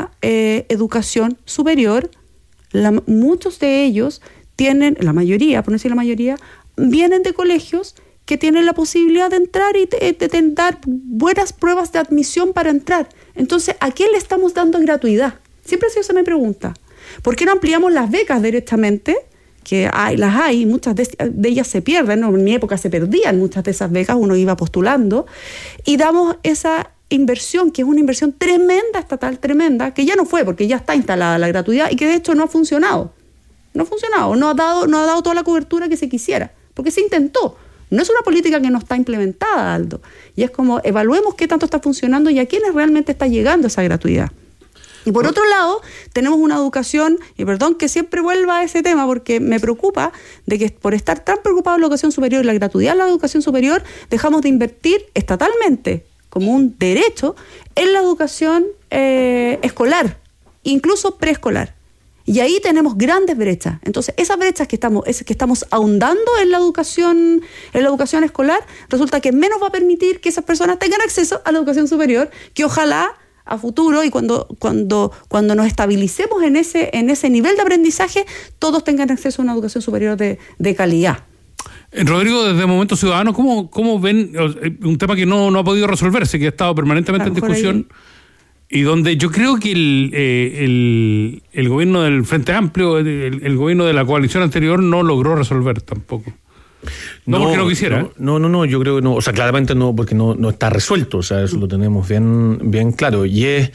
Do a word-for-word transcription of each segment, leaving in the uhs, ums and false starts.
la eh, educación superior, la, muchos de ellos tienen, la mayoría, por no decir la mayoría, vienen de colegios que tienen la posibilidad de entrar y de, de, de dar buenas pruebas de admisión para entrar. Entonces, ¿a quién le estamos dando gratuidad? Siempre ha sido esa mi pregunta. ¿Por qué no ampliamos las becas directamente? Que hay, las hay, muchas de, de ellas se pierden, ¿no? En mi época se perdían muchas de esas becas, uno iba postulando, y damos esa inversión, que es una inversión tremenda, estatal, tremenda, que ya no fue, porque ya está instalada la gratuidad, y que de hecho no ha funcionado. No ha funcionado, no ha dado, no ha dado toda la cobertura que se quisiera, porque se intentó. No es una política que no está implementada, Aldo. Y es como, evaluemos qué tanto está funcionando y a quiénes realmente está llegando esa gratuidad. Y por otro lado, tenemos una educación, y perdón que siempre vuelva a ese tema, porque me preocupa de que por estar tan preocupados en la educación superior y la gratuidad de la educación superior, dejamos de invertir estatalmente, como un derecho, en la educación eh, escolar, incluso preescolar. Y ahí tenemos grandes brechas. Entonces, esas brechas que estamos, es, que estamos ahondando en la educación, en la educación escolar, resulta que menos va a permitir que esas personas tengan acceso a la educación superior, que ojalá a futuro y cuando, cuando, cuando nos estabilicemos en ese, en ese nivel de aprendizaje, todos tengan acceso a una educación superior de, de calidad. Rodrigo, desde Movimiento Ciudadano, ¿cómo, cómo ven un tema que no, no ha podido resolverse, que ha estado permanentemente en discusión? Ahí... Y donde yo creo que el, eh, el, el gobierno del Frente Amplio, el, el gobierno de la coalición anterior no logró resolver tampoco. No, no porque no quisiera. No, no, no, yo creo que no. O sea, claramente no, porque no, no está resuelto. O sea, eso lo tenemos bien, bien claro. Y es...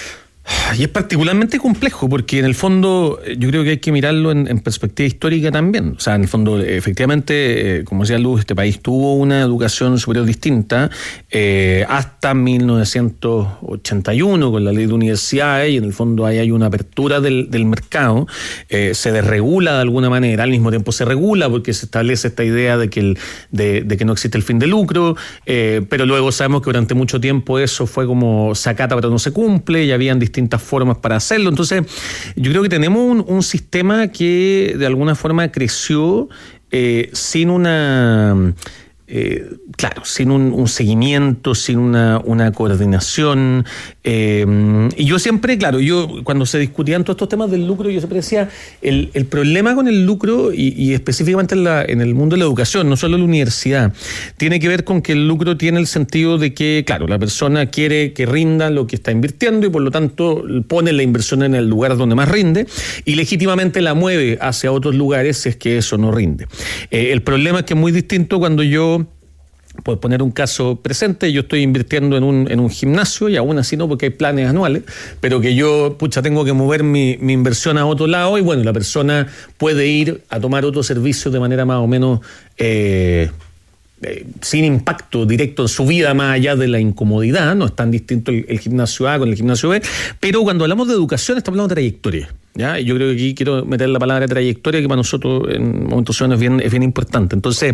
Y es particularmente complejo porque en el fondo yo creo que hay que mirarlo en, en perspectiva histórica también. O sea, en el fondo, efectivamente, eh, como decía Luz, este país tuvo una educación superior distinta eh, hasta mil novecientos ochenta y uno con la ley de universidades, y en el fondo ahí hay una apertura del, del mercado, eh, se desregula de alguna manera, al mismo tiempo se regula porque se establece esta idea de que, el, de, de que no existe el fin de lucro, eh, pero luego sabemos que durante mucho tiempo eso fue como se acata pero no se cumple, y habían distintas distintas formas para hacerlo. Entonces, yo creo que tenemos un, un sistema que de alguna forma creció eh, sin una... Eh, claro, sin un, un seguimiento, sin una, una coordinación. Eh, y yo siempre, claro, yo cuando se discutían todos estos temas del lucro, yo siempre decía, el, el problema con el lucro, y, y específicamente en, la, en el mundo de la educación, no solo en la universidad, tiene que ver con que el lucro tiene el sentido de que, claro, la persona quiere que rinda lo que está invirtiendo y por lo tanto pone la inversión en el lugar donde más rinde y legítimamente la mueve hacia otros lugares si es que eso no rinde. Eh, el problema es que es muy distinto cuando yo, por poner un caso presente, yo estoy invirtiendo en un, en un gimnasio, y aún así no, porque hay planes anuales, pero que yo, pucha, tengo que mover mi, mi inversión a otro lado, y bueno, la persona puede ir a tomar otro servicio de manera más o menos eh, eh, sin impacto directo en su vida, más allá de la incomodidad. No es tan distinto el, el gimnasio A con el gimnasio B, pero cuando hablamos de educación estamos hablando de trayectoria. ¿Ya? Yo creo que aquí quiero meter la palabra trayectoria, que para nosotros en Movimiento Ciudadano es bien, es bien importante. Entonces,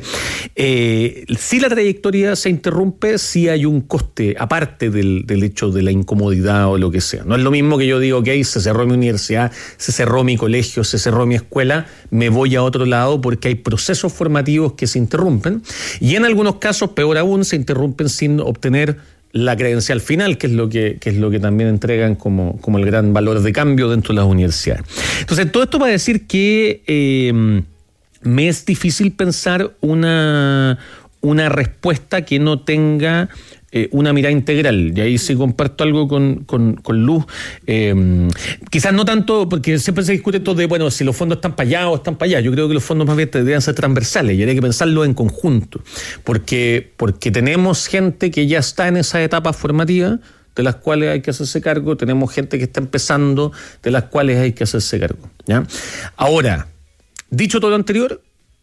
eh, si la trayectoria se interrumpe, si hay un coste aparte del, del hecho de la incomodidad o lo que sea. No es lo mismo que yo digo, ok, se cerró mi universidad, se cerró mi colegio, se cerró mi escuela, me voy a otro lado porque hay procesos formativos que se interrumpen, y en algunos casos, peor aún, se interrumpen sin obtener la credencial final, que es lo que, que es lo que también entregan como, como el gran valor de cambio dentro de las universidades. Entonces, todo esto para decir que eh, me es difícil pensar una, una respuesta que no tenga eh, una mirada integral. Y ahí sí comparto algo con, con, con Luz. Eh, quizás no tanto, porque siempre se discute esto de, bueno, si los fondos están para allá o están para allá. Yo creo que los fondos más bien deberían ser transversales y hay que pensarlo en conjunto. Porque, porque tenemos gente que ya está en esa etapa formativa, de las cuales hay que hacerse cargo. Tenemos gente que está empezando, de las cuales hay que hacerse cargo, ¿ya? Ahora, dicho todo lo anterior,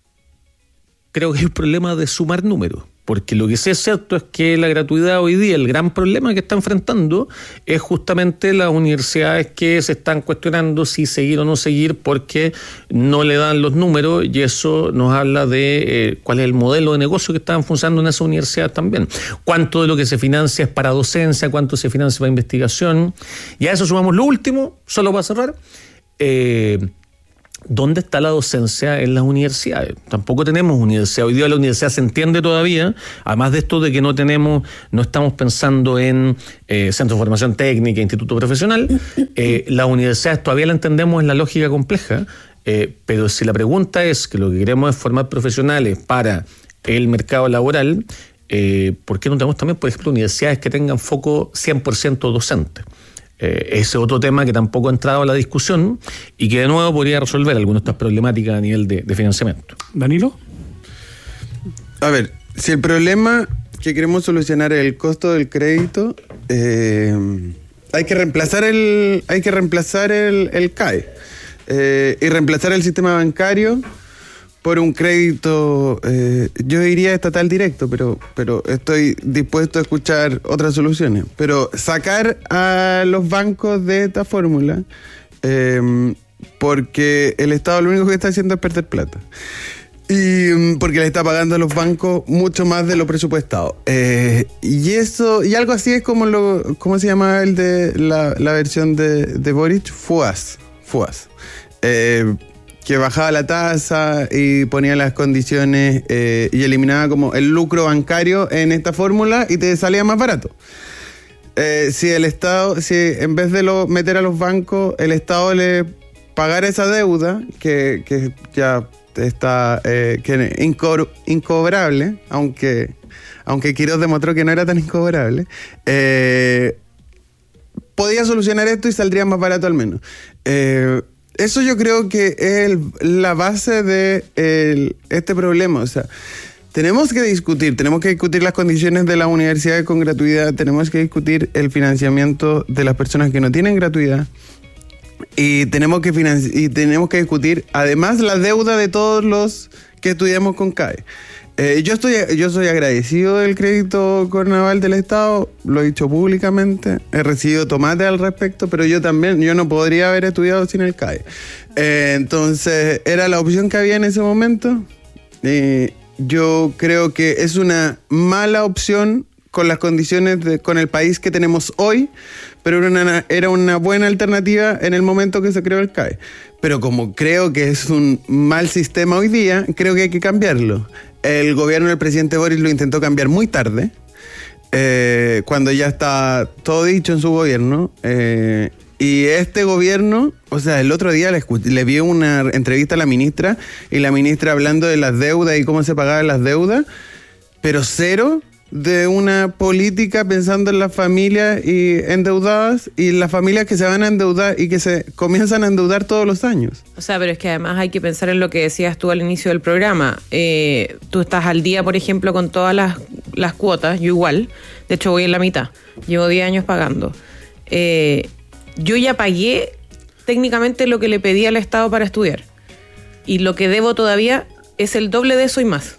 creo que hay un problema de sumar números. Porque lo que sí es cierto es que la gratuidad hoy día, el gran problema que está enfrentando es justamente las universidades que se están cuestionando si seguir o no seguir porque no le dan los números, y eso nos habla de eh, cuál es el modelo de negocio que están funcionando en esas universidades también. Cuánto de lo que se financia es para docencia, cuánto se financia para investigación. Y a eso sumamos lo último, solo para cerrar, eh, ¿dónde está la docencia en las universidades? Tampoco tenemos universidad. Hoy día la universidad se entiende todavía, además de esto de que no tenemos, no estamos pensando en eh, centros de formación técnica, instituto profesional, eh, las universidades todavía la entendemos en la lógica compleja, eh, pero si la pregunta es que lo que queremos es formar profesionales para el mercado laboral, eh, ¿por qué no tenemos también, por ejemplo, universidades que tengan foco cien por ciento docente? Eh, ese otro tema que tampoco ha entrado a la discusión y que de nuevo podría resolver algunas de estas problemáticas a nivel de, de financiamiento. ¿Danilo? A ver, si el problema que queremos solucionar es el costo del crédito, eh, hay que reemplazar el hay que reemplazar el, el C A E eh, y reemplazar el sistema bancario por un crédito, eh, yo diría estatal directo, pero, pero estoy dispuesto a escuchar otras soluciones. Pero sacar a los bancos de esta fórmula, eh, porque el Estado lo único que está haciendo es perder plata. Y porque le está pagando a los bancos mucho más de lo presupuestado. Eh, y eso, y algo así es como lo, ¿cómo se llama el de la, la versión de, de Boric? FUAS. FUAS. Eh, que bajaba la tasa y ponía las condiciones eh, y eliminaba como el lucro bancario en esta fórmula y te salía más barato. Eh, si el Estado, si en vez de lo, meter a los bancos, el Estado le pagara esa deuda que, que ya está eh, que inco, incobrable, aunque, aunque Quirós demostró que no era tan incobrable, eh, podía solucionar esto y saldría más barato al menos. Eh, Eso yo creo que es el, la base de el, este problema. O sea, tenemos que discutir, tenemos que discutir las condiciones de las universidades con gratuidad, tenemos que discutir el financiamiento de las personas que no tienen gratuidad y tenemos que financi- y tenemos que discutir además la deuda de todos los que estudiamos con C A E. Eh, yo estoy, yo soy agradecido del crédito Cornaval del Estado, lo he dicho públicamente, he recibido tomate al respecto, pero yo también, yo no podría haber estudiado sin el C A E. Eh, entonces, era la opción que había en ese momento. Eh, yo creo que es una mala opción con las condiciones, de, con el país que tenemos hoy, pero era una, era una buena alternativa en el momento que se creó el C A E. Pero como creo que es un mal sistema hoy día, creo que hay que cambiarlo. El gobierno del presidente Boric lo intentó cambiar muy tarde, eh, cuando ya está todo dicho en su gobierno. Eh, y este gobierno, o sea, el otro día le, le vi una entrevista a la ministra, y la ministra hablando de las deudas y cómo se pagaban las deudas, pero cero de una política pensando en las familias y endeudadas y las familias que se van a endeudar y que se comienzan a endeudar todos los años. O sea, pero es que además hay que pensar en lo que decías tú al inicio del programa. Eh, tú estás al día, por ejemplo, con todas las, las cuotas, yo igual, de hecho voy en la mitad, llevo diez años pagando. Eh, yo ya pagué técnicamente lo que le pedí al Estado para estudiar y lo que debo todavía es el doble de eso y más.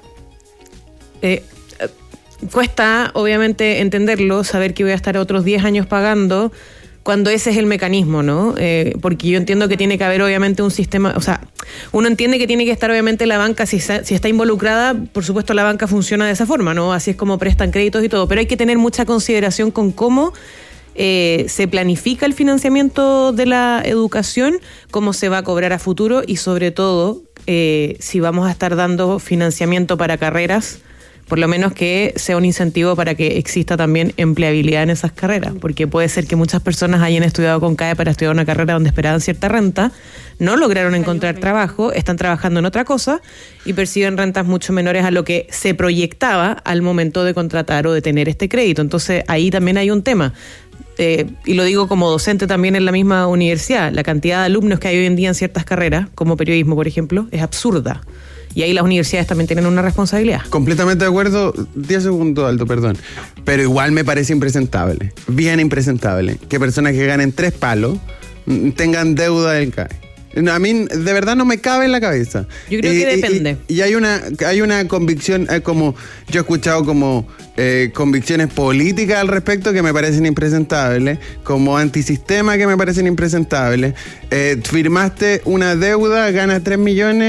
Eh, Cuesta, obviamente, entenderlo, saber que voy a estar otros diez años pagando cuando ese es el mecanismo, ¿no? Eh, porque yo entiendo que tiene que haber, obviamente, un sistema... O sea, uno entiende que tiene que estar, obviamente, la banca, si está, si está involucrada, por supuesto, la banca funciona de esa forma, ¿no? Así es como prestan créditos y todo. Pero hay que tener mucha consideración con cómo eh, se planifica el financiamiento de la educación, cómo se va a cobrar a futuro y, sobre todo, eh, si vamos a estar dando financiamiento para carreras, por lo menos que sea un incentivo para que exista también empleabilidad en esas carreras, porque puede ser que muchas personas hayan estudiado con C A E para estudiar una carrera donde esperaban cierta renta, no lograron encontrar trabajo, están trabajando en otra cosa y perciben rentas mucho menores a lo que se proyectaba al momento de contratar o de tener este crédito. Entonces ahí también hay un tema. Eh, y lo digo como docente también en la misma universidad, la cantidad de alumnos que hay hoy en día en ciertas carreras, como periodismo, por ejemplo, es absurda. Y ahí las universidades también tienen una responsabilidad. Completamente de acuerdo. diez segundos, Aldo, perdón. Pero igual me parece impresentable, bien impresentable, que personas que ganen tres palos tengan deuda del C A E. A mí, de verdad, no me cabe en la cabeza. Yo creo y, que depende. Y, y hay una hay una convicción, eh, como yo he escuchado como eh, convicciones políticas al respecto que me parecen impresentables, como antisistema que me parecen impresentables. Eh, firmaste una deuda, ganas tres millones...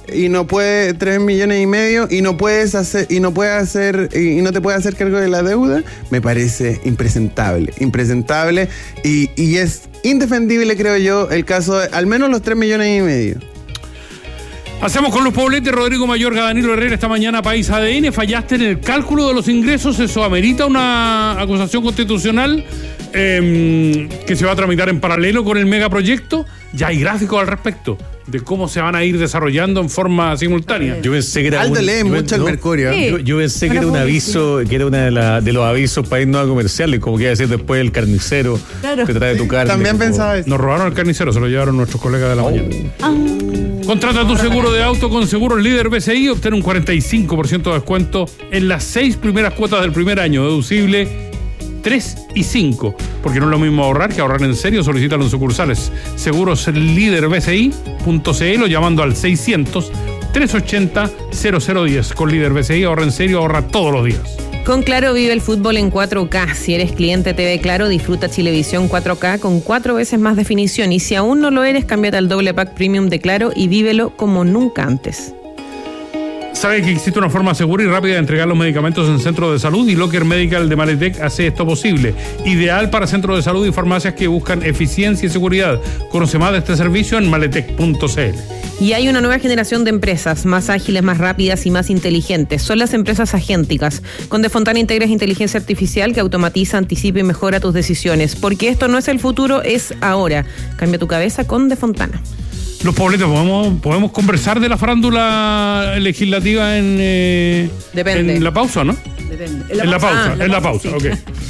y no puede tres millones y medio y no puedes hacer y no puede hacer y no te puede hacer cargo de la deuda, me parece impresentable, impresentable y, y es indefendible, creo yo, el caso de al menos los tres millones y medio. Hacemos con los pobletes. Rodrigo Mayorga, Danilo Herrera, esta mañana País A D N. Fallaste en el cálculo de los ingresos. Eso amerita una acusación constitucional eh, que se va a tramitar en paralelo con el megaproyecto. Ya hay gráficos al respecto de cómo se van a ir desarrollando en forma simultánea. Yo pensé que era Aldo un, lee yo, mucho no, el Mercurio. Sí. Yo, yo pensé que era un aviso, que era uno de, la, de los avisos para irnos a comerciales, como que iba a decir después el carnicero Claro. que trae tu carne. También como- pensaba eso. Nos robaron el carnicero, se lo llevaron nuestros colegas de la mañana. Contrata tu seguro de auto con Seguros Líder B C I, obtén un cuarenta y cinco por ciento de descuento en las seis primeras cuotas del primer año, deducible tres y cinco, porque no es lo mismo ahorrar que ahorrar en serio. Solicítalo en sucursales Seguros Líder B C I punto C L o llamando al seiscientos, trescientos ochenta, cero cero diez. Con Líder B C I ahorra en serio, ahorra todos los días. Con Claro vive el fútbol en cuatro K. Si eres cliente T V Claro, disfruta Chilevisión cuatro K con cuatro veces más definición. Y si aún no lo eres, cámbiate al doble pack premium de Claro y vívelo como nunca antes. Sabe que existe una forma segura y rápida de entregar los medicamentos en centros de salud y Locker Medical de Maletec hace esto posible. Ideal para centros de salud y farmacias que buscan eficiencia y seguridad. Conoce más de este servicio en maletec punto c l. Y hay una nueva generación de empresas más ágiles, más rápidas y más inteligentes. Son las empresas agénticas. Con De Fontana integras inteligencia artificial que automatiza, anticipa y mejora tus decisiones. Porque esto no es el futuro, es ahora. Cambia tu cabeza con De Fontana. Los pobletes, ¿podemos, podemos conversar de la farándula legislativa en, eh, Depende. en la pausa, ¿no? Depende. En la pausa, Ah, en la pausa, sí. ok.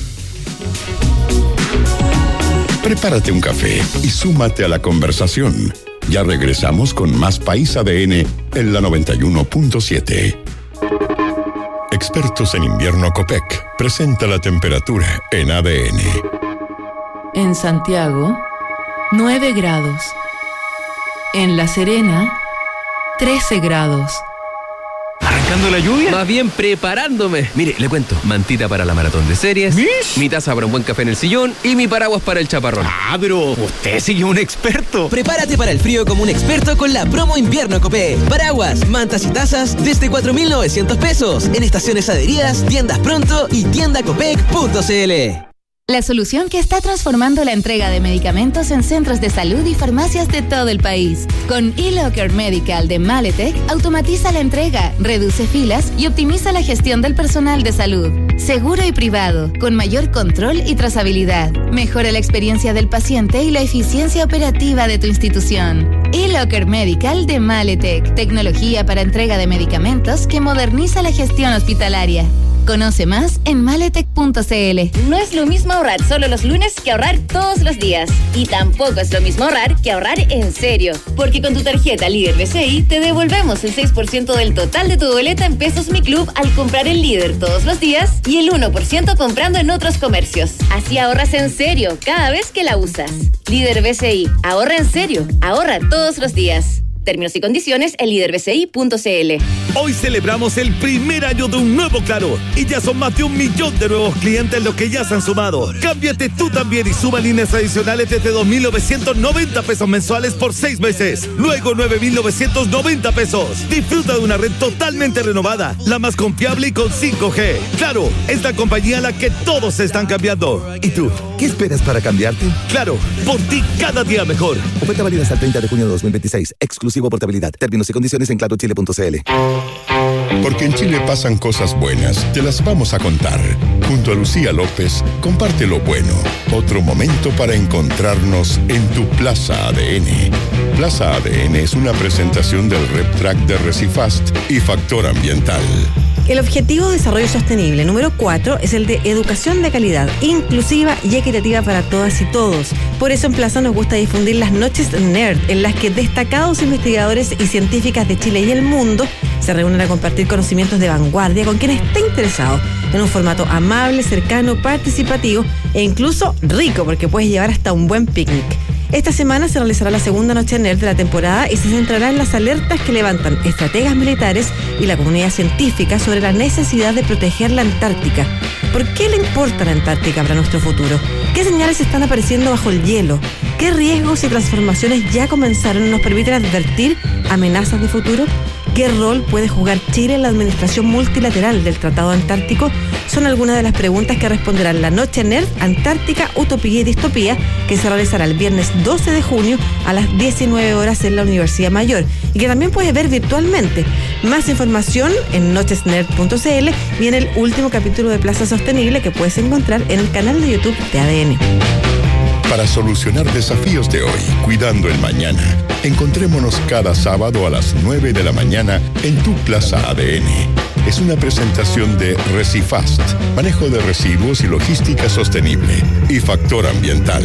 Prepárate un café y súmate a la conversación. Ya regresamos con más País A D N en la noventa y uno punto siete. Expertos en invierno Copec presenta la temperatura en A D N. En Santiago, nueve grados. En La Serena, trece grados. ¿Arrancando la lluvia? Más bien preparándome. Mire, le cuento. Mantita para la maratón de series. ¿Mish? Mi taza para un buen café en el sillón. Y mi paraguas para el chaparrón. Ah, pero usted sí que es un experto. Prepárate para el frío como un experto con la promo invierno Copé. Paraguas, mantas y tazas desde cuatro mil novecientos pesos. En estaciones adheridas, tiendas pronto y tienda copec punto c l. La solución que está transformando la entrega de medicamentos en centros de salud y farmacias de todo el país. Con eLocker Medical de Maletec, automatiza la entrega, reduce filas y optimiza la gestión del personal de salud. Seguro y privado, con mayor control y trazabilidad. Mejora la experiencia del paciente y la eficiencia operativa de tu institución. eLocker Medical de Maletec, tecnología para entrega de medicamentos que moderniza la gestión hospitalaria. Conoce más en maletec punto c l. No es lo mismo ahorrar solo los lunes que ahorrar todos los días. Y tampoco es lo mismo ahorrar que ahorrar en serio. Porque con tu tarjeta Líder B C I te devolvemos el seis por ciento del total de tu boleta en Pesos Mi Club al comprar en Líder todos los días y el uno por ciento comprando en otros comercios. Así ahorras en serio cada vez que la usas. Líder B C I. Ahorra en serio. Ahorra todos los días. Términos y condiciones en líder b c i punto c l. Hoy celebramos el primer año de un nuevo Claro y ya son más de un millón de nuevos clientes los que ya se han sumado. Cámbiate tú también y suma líneas adicionales desde dos mil novecientos noventa pesos mensuales por seis meses. Luego nueve mil novecientos noventa pesos. Disfruta de una red totalmente renovada, la más confiable y con cinco G. Claro, es la compañía a la que todos se están cambiando. ¿Y tú? ¿Qué esperas para cambiarte? Claro, por ti cada día mejor. Oferta válida hasta el treinta de junio de dos mil veintiséis. Exclusivo portabilidad. Términos y condiciones en claro chile punto c l. Porque en Chile pasan cosas buenas, te las vamos a contar. Junto a Lucía López, comparte lo bueno. Otro momento para encontrarnos en tu Plaza A D N. Plaza A D N es una presentación del RepTrack de Recifast y Factor Ambiental. El objetivo de desarrollo sostenible número cuatro es el de educación de calidad, inclusiva y equitativa para todas y todos. Por eso en Plaza nos gusta difundir las noches Nerd, en las que destacados investigadores y científicas de Chile y el mundo se reúnen a compartir conocimientos de vanguardia con quien esté interesado, en un formato amable, cercano, participativo e incluso rico, porque puedes llevar hasta un buen picnic. Esta semana se realizará la segunda noche Nerd de la temporada y se centrará en las alertas que levantan estrategas militares y la comunidad científica sobre la necesidad de proteger la Antártica. ¿Por qué le importa la Antártica para nuestro futuro? ¿Qué señales están apareciendo bajo el hielo? ¿Qué riesgos y transformaciones ya comenzaron y nos permiten advertir amenazas de futuro? ¿Qué rol puede jugar Chile en la administración multilateral del Tratado Antártico? Son algunas de las preguntas que responderán la Noche Nerd Antártica, Utopía y Distopía, que se realizará el viernes doce de junio a las diecinueve horas en la Universidad Mayor y que también puedes ver virtualmente. Más información en noches nerd punto c l y en el último capítulo de Plaza Sostenible que puedes encontrar en el canal de YouTube de A D N. Para solucionar desafíos de hoy, cuidando el mañana, encontrémonos cada sábado a las nueve de la mañana en tu Plaza A D N. Es una presentación de Recifast, manejo de residuos y logística sostenible, y Factor Ambiental.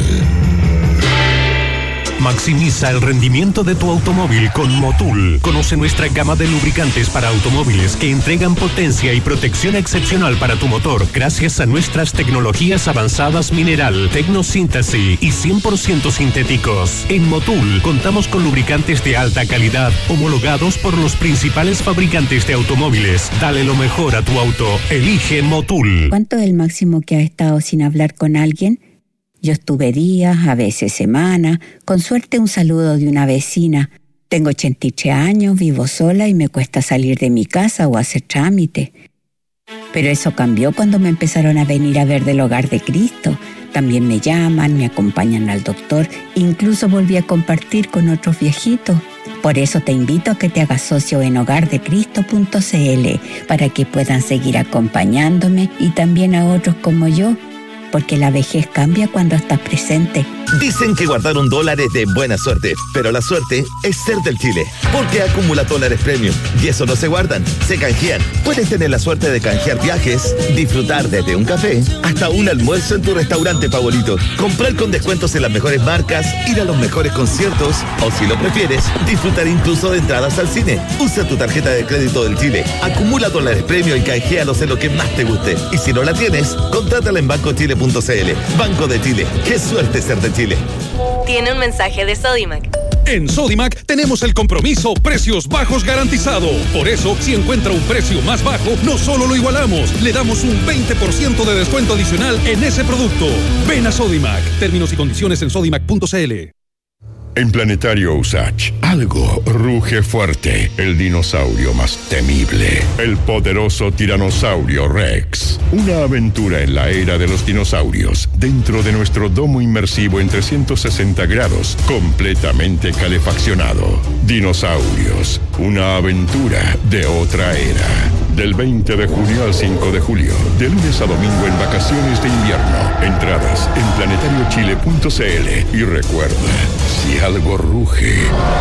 Maximiza el rendimiento de tu automóvil con Motul. Conoce nuestra gama de lubricantes para automóviles que entregan potencia y protección excepcional para tu motor gracias a nuestras tecnologías avanzadas mineral, tecnosíntesis y cien por ciento sintéticos. En Motul contamos con lubricantes de alta calidad homologados por los principales fabricantes de automóviles. Dale lo mejor a tu auto. Elige Motul. ¿Cuánto es el máximo que has estado sin hablar con alguien? Yo estuve días, a veces semanas, con suerte un saludo de una vecina. Tengo ochenta y tres años, vivo sola y me cuesta salir de mi casa o hacer trámite. Pero eso cambió cuando me empezaron a venir a ver del Hogar de Cristo. También me llaman, me acompañan al doctor, incluso volví a compartir con otros viejitos. Por eso te invito a que te hagas socio en hogar de cristo punto c l para que puedan seguir acompañándome y también a otros como yo. Porque la vejez cambia cuando estás presente. Dicen que guardaron dólares de buena suerte, pero la suerte es ser del Chile, porque acumula dólares premium y eso no se guardan, se canjean. Puedes tener la suerte de canjear viajes, disfrutar desde un café hasta un almuerzo en tu restaurante favorito, comprar con descuentos en las mejores marcas, ir a los mejores conciertos o, si lo prefieres, disfrutar incluso de entradas al cine. Usa tu tarjeta de crédito del Chile, acumula dólares premium y canjealos en lo que más te guste. Y si no la tienes, contrátala en banco chile punto c l. Banco de Chile, qué suerte ser de Chile. Tiene un mensaje de Sodimac. En Sodimac tenemos el compromiso precios bajos garantizado. Por eso, si encuentra un precio más bajo, no solo lo igualamos, le damos un veinte por ciento de descuento adicional en ese producto. Ven a Sodimac. Términos y condiciones en sodimac punto c l. En Planetario Usach, algo ruge fuerte. El dinosaurio más temible. El poderoso tiranosaurio Rex. Una aventura en la era de los dinosaurios. Dentro de nuestro domo inmersivo en trescientos sesenta grados. Completamente calefaccionado. Dinosaurios. Una aventura de otra era. Del veinte de junio al cinco de julio. De lunes a domingo en vacaciones de invierno. Entradas en planetario chile punto c l. Y recuerda, si algo ruge,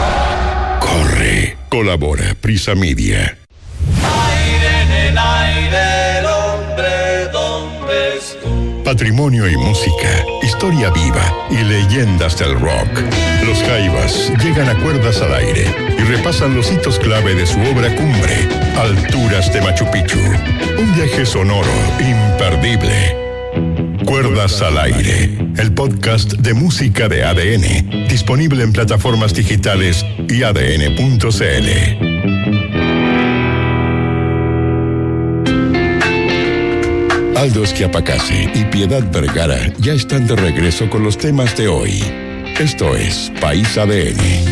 corre. Colabora Prisa Media. Aire en el aire, el hombre, ¿dónde estuvo? Patrimonio y música, historia viva y leyendas del rock. Los Jaivas llegan a Cuerdas al Aire y repasan los hitos clave de su obra cumbre, Alturas de Machu Picchu. Un viaje sonoro imperdible. Cuerdas al Aire, el podcast de música de A D N, disponible en plataformas digitales y a d n punto c l. Aldo Schiapacase y Piedad Vergara ya están de regreso con los temas de hoy. Esto es País A D N.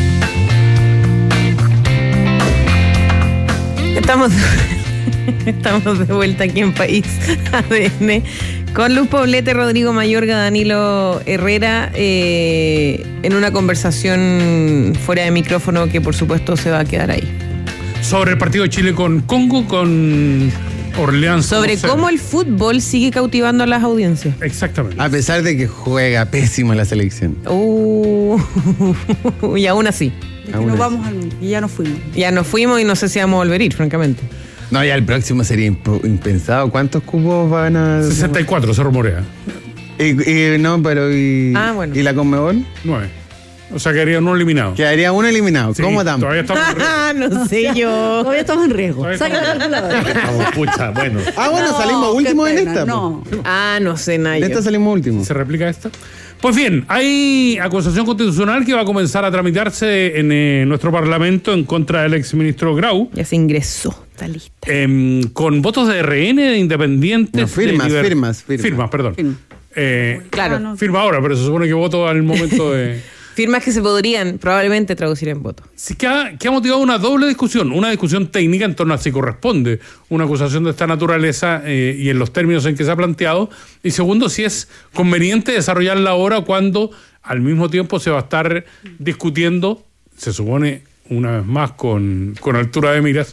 Estamos, estamos de vuelta aquí en País A D N con Luz Poblete, Rodrigo Mayorga, Danilo Herrera, eh, en una conversación fuera de micrófono que por supuesto se va a quedar ahí. Sobre el partido de Chile con Congo, con Orleans. Sobre no sé. cómo el fútbol sigue cautivando a las audiencias. Exactamente. A pesar de que juega pésimo la selección. Uh, y aún así. Y nos vamos al, y ya nos fuimos. Ya nos fuimos y no sé si vamos a volver a ir, francamente. No, ya el próximo sería imp- impensado. ¿Cuántos cupos van a...? sesenta y cuatro se rumorea. Y, y, no, pero ¿y, ah, bueno. ¿y la Conmebol? Nueve. O sea, quedaría uno eliminado. Quedaría uno eliminado. Sí, ¿Cómo estamos? Todavía estamos en riesgo. No sé yo. Todavía estamos en riesgo. Saca la calculadora. Estamos, pucha, bueno. Ah, bueno, No, salimos qué últimos en pena, esta. no. po. Ah, no sé, Nayo. En esta salimos últimos. ¿Se replica esta? Pues bien, hay acusación constitucional que va a comenzar a tramitarse en eh, nuestro Parlamento en contra del exministro Grau. Ya se ingresó, está lista. Eh, con votos de R N, de independientes. No, firmas, de liber... firmas, firmas. Firmas, perdón. Firma. Eh, Claro. Ah, no. Firma ahora, pero se supone que voto al momento de... Firmas que se podrían probablemente traducir en votos. Sí, que ha, que ha motivado una doble discusión. Una discusión técnica en torno a si corresponde una acusación de esta naturaleza eh, y en los términos en que se ha planteado. Y segundo, si es conveniente desarrollarla ahora cuando al mismo tiempo se va a estar discutiendo, se supone una vez más con, con altura de miras,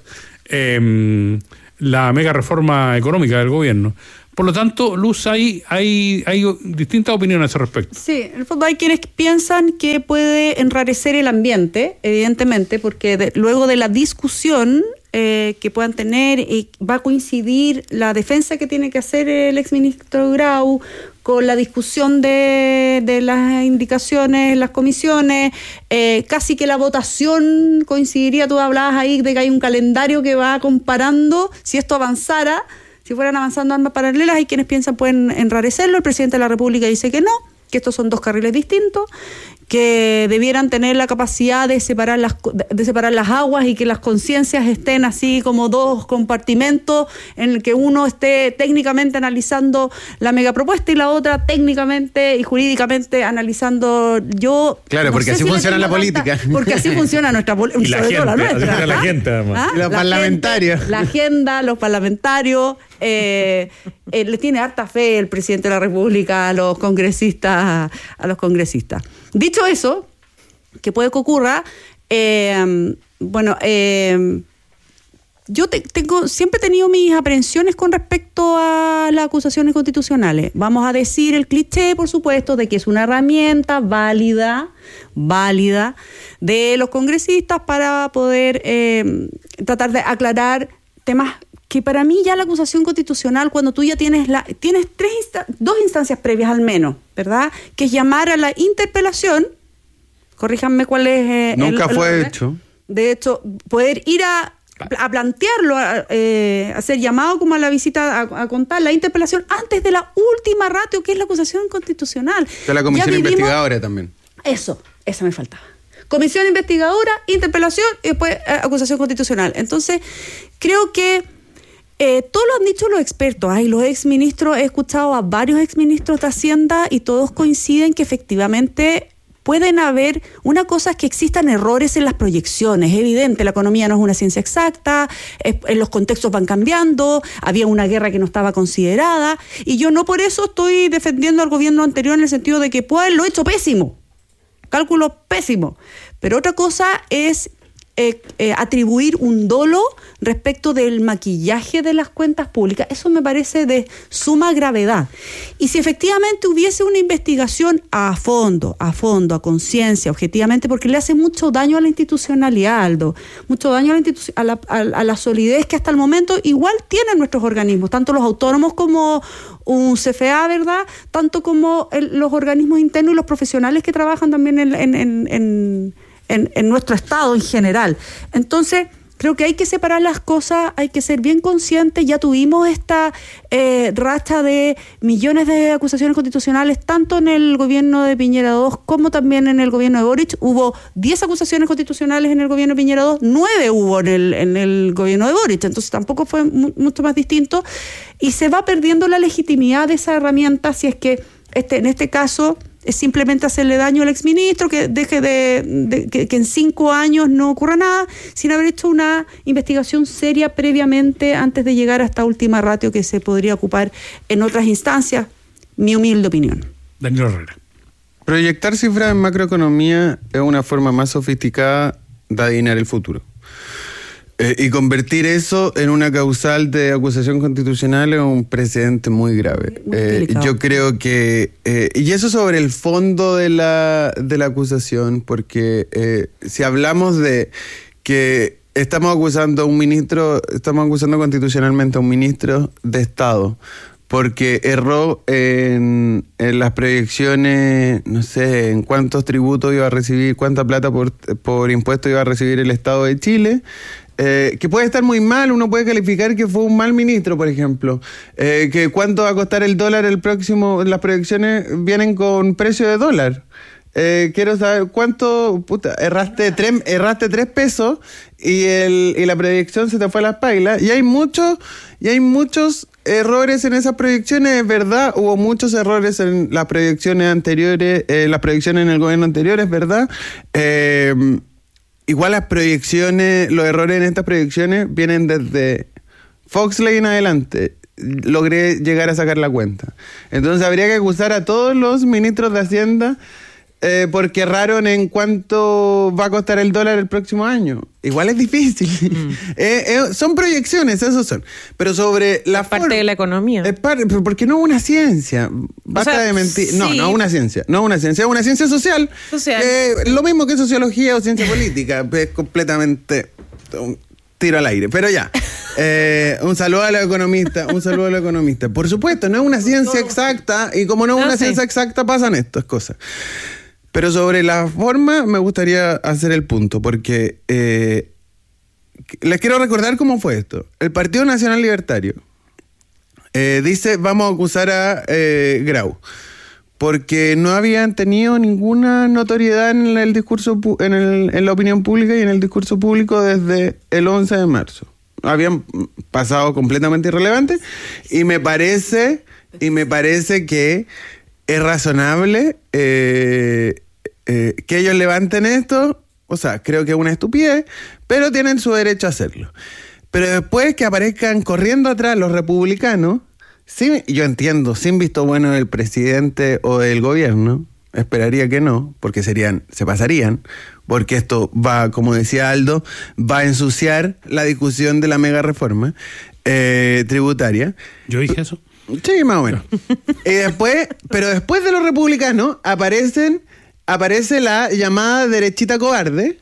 eh, la mega reforma económica del gobierno. Por lo tanto, Luz, hay, hay, hay distintas opiniones al respecto. Sí, en el fondo hay quienes piensan que puede enrarecer el ambiente, evidentemente, porque de, luego de la discusión eh, que puedan tener, y va a coincidir la defensa que tiene que hacer el exministro Grau con la discusión de, de las indicaciones en las comisiones, eh, casi que la votación coincidiría, tú hablabas ahí de que hay un calendario que va comparando, si esto avanzara, si fueran avanzando armas paralelas, hay quienes piensan pueden enrarecerlo. El presidente de la República dice que no, que estos son dos carriles distintos, que debieran tener la capacidad de separar las de separar las aguas y que las conciencias estén así como dos compartimentos en el que uno esté técnicamente analizando la megapropuesta y la otra técnicamente y jurídicamente analizando. Yo claro, no porque así si funciona la política. Tanta, porque así funciona nuestra política, y la gente, la nuestra, así la gente además. ¿Ah? Y los la parlamentarios. Gente, la agenda, los parlamentarios. Eh, eh, le tiene harta fe el presidente de la República a los congresistas, a los congresistas. Dicho eso, que puede que ocurra, eh, bueno, eh, yo te, tengo, siempre he tenido mis aprensiones con respecto a las acusaciones constitucionales. Vamos a decir el cliché, por supuesto, de que es una herramienta válida, válida de los congresistas para poder eh, tratar de aclarar temas que para mí ya la acusación constitucional, cuando tú ya tienes la tienes tres insta- dos instancias previas al menos, ¿verdad? Que es llamar a la interpelación, corríjanme cuál es eh, Nunca el, el fue orden. hecho. De hecho, poder ir a, a plantearlo, a, eh, hacer llamado como a la visita, a, a contar la interpelación antes de la última ratio, que es la acusación constitucional. De la comisión Ya vivimos- investigadora también. Eso, esa me faltaba. Comisión investigadora, interpelación y después eh, acusación constitucional. Entonces, creo que Eh, todo lo han dicho los expertos. Ay, los exministros, he escuchado a varios exministros de Hacienda y todos coinciden que efectivamente pueden haber, una cosa es que existan errores en las proyecciones, es evidente, la economía no es una ciencia exacta, es, en los contextos van cambiando, había una guerra que no estaba considerada, y yo no por eso estoy defendiendo al gobierno anterior en el sentido de que puede haberlo hecho pésimo, cálculo pésimo, pero otra cosa es Eh, eh, atribuir un dolo respecto del maquillaje de las cuentas públicas. Eso me parece de suma gravedad. Y si efectivamente hubiese una investigación a fondo, a fondo, a conciencia, objetivamente, porque le hace mucho daño a la institucionalidad, Aldo, mucho daño a la, institu- a, la, a, a la solidez que hasta el momento igual tienen nuestros organismos, tanto los autónomos como un C F A, ¿verdad? Tanto como el, los organismos internos y los profesionales que trabajan también en, en, en, en En, en nuestro estado en general. Entonces, creo que hay que separar las cosas, hay que ser bien conscientes. Ya tuvimos esta eh, racha de millones de acusaciones constitucionales, tanto en el gobierno de Piñera dos como también en el gobierno de Boric. Hubo diez acusaciones constitucionales en el gobierno de Piñera dos, nueve hubo en el, en el gobierno de Boric, entonces tampoco fue mu- mucho más distinto. Y se va perdiendo la legitimidad de esa herramienta si es que este, en este caso es simplemente hacerle daño al exministro, que deje de, de que, que en cinco años no ocurra nada, sin haber hecho una investigación seria previamente antes de llegar a esta última ratio que se podría ocupar en otras instancias, mi humilde opinión. Daniel Herrera. Proyectar cifras en macroeconomía es una forma más sofisticada de adivinar el futuro. Eh, y convertir eso en una causal de acusación constitucional es un precedente muy grave. Muy Eh, yo creo que... Eh, y eso sobre el fondo de la, de la acusación, porque eh, si hablamos de que estamos acusando a un ministro, estamos acusando constitucionalmente a un ministro de Estado, porque erró en, en las proyecciones, no sé, en cuántos tributos iba a recibir, cuánta plata por, por impuesto iba a recibir el Estado de Chile, eh, que puede estar muy mal, uno puede calificar que fue un mal ministro, por ejemplo, eh, que cuánto va a costar el dólar el próximo, las proyecciones vienen con precio de dólar. Eh, quiero saber cuánto, puta, erraste tres, erraste tres pesos y, el, y la proyección se te fue a las pailas. Y hay muchos, y hay muchos errores en esas proyecciones, es verdad. Hubo muchos errores en las proyecciones anteriores, eh, las proyecciones en el gobierno anterior, es verdad. Eh, igual las proyecciones, los errores en estas proyecciones vienen desde Foxley en adelante. Logré llegar a sacar la cuenta. Entonces habría que acusar a todos los ministros de Hacienda eh, porque erraron en cuánto va a costar el dólar el próximo año. Igual es difícil. Mm. eh, eh, son proyecciones, esos son. Pero sobre la es parte de la economía. Es parte, porque no es una ciencia. Basta o sea, de mentir. Sí. No, no es una ciencia. No es una ciencia, es una ciencia social. social. Eh, lo mismo que sociología o ciencia política. Es completamente un tiro al aire. Pero ya. Eh, un saludo a los economistas, un saludo a los economistas. Por supuesto, no es una ciencia exacta y como no es no, una sí. ciencia exacta pasan estas cosas. Pero sobre la forma me gustaría hacer el punto porque eh, les quiero recordar cómo fue esto. El Partido Nacional Libertario eh, dice vamos a acusar a eh, Grau porque no habían tenido ninguna notoriedad en el discurso en, el, en la opinión pública y en el discurso público desde el once de marzo. Habían pasado completamente irrelevantes y me parece y me parece que es razonable eh, eh, que ellos levanten esto. O sea, creo que es una estupidez, pero tienen su derecho a hacerlo. Pero después que aparezcan corriendo atrás los republicanos, sí, yo entiendo, sin visto bueno del presidente o del gobierno, esperaría que no, porque serían, se pasarían, porque esto va, como decía Aldo, va a ensuciar la discusión de la mega reforma eh, tributaria. ¿Yo dije eso? Sí, más o menos. y después, pero después de los republicanos aparecen, aparece la llamada derechita cobarde,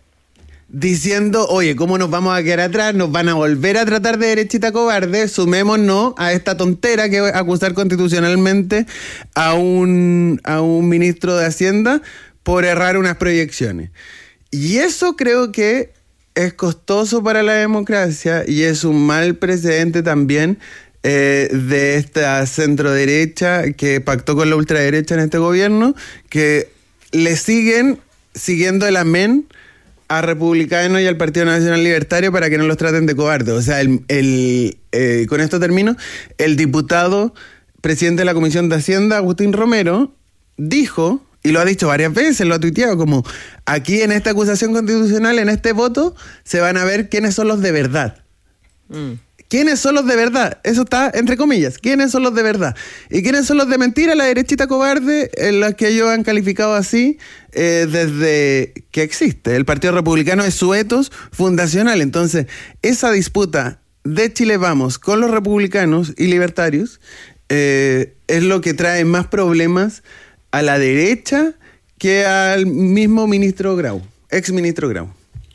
diciendo, oye, ¿cómo nos vamos a quedar atrás? Nos van a volver a tratar de derechita cobarde, sumémonos a esta tontera que es acusar constitucionalmente a un, a un ministro de Hacienda por errar unas proyecciones. Y eso creo que es costoso para la democracia y es un mal precedente también eh, de esta centroderecha que pactó con la ultraderecha en este gobierno, que le siguen siguiendo el amén a republicanos y al Partido Nacional Libertario para que no los traten de cobardes. O sea, el, el, eh, con esto termino, el diputado presidente de la Comisión de Hacienda, Agustín Romero, dijo, y lo ha dicho varias veces, lo ha tuiteado, como aquí en esta acusación constitucional, en este voto, se van a ver quiénes son los de verdad. Mm. ¿Quiénes son los de verdad? Eso está entre comillas. ¿Quiénes son los de verdad? ¿Y quiénes son los de mentira? La derechita cobarde, en la que ellos han calificado así eh, desde que existe. El Partido Republicano es su etos fundacional. Entonces, esa disputa de Chile Vamos con los republicanos y libertarios eh, es lo que trae más problemas a la derecha que al mismo ministro Grau, ex ministro Grau.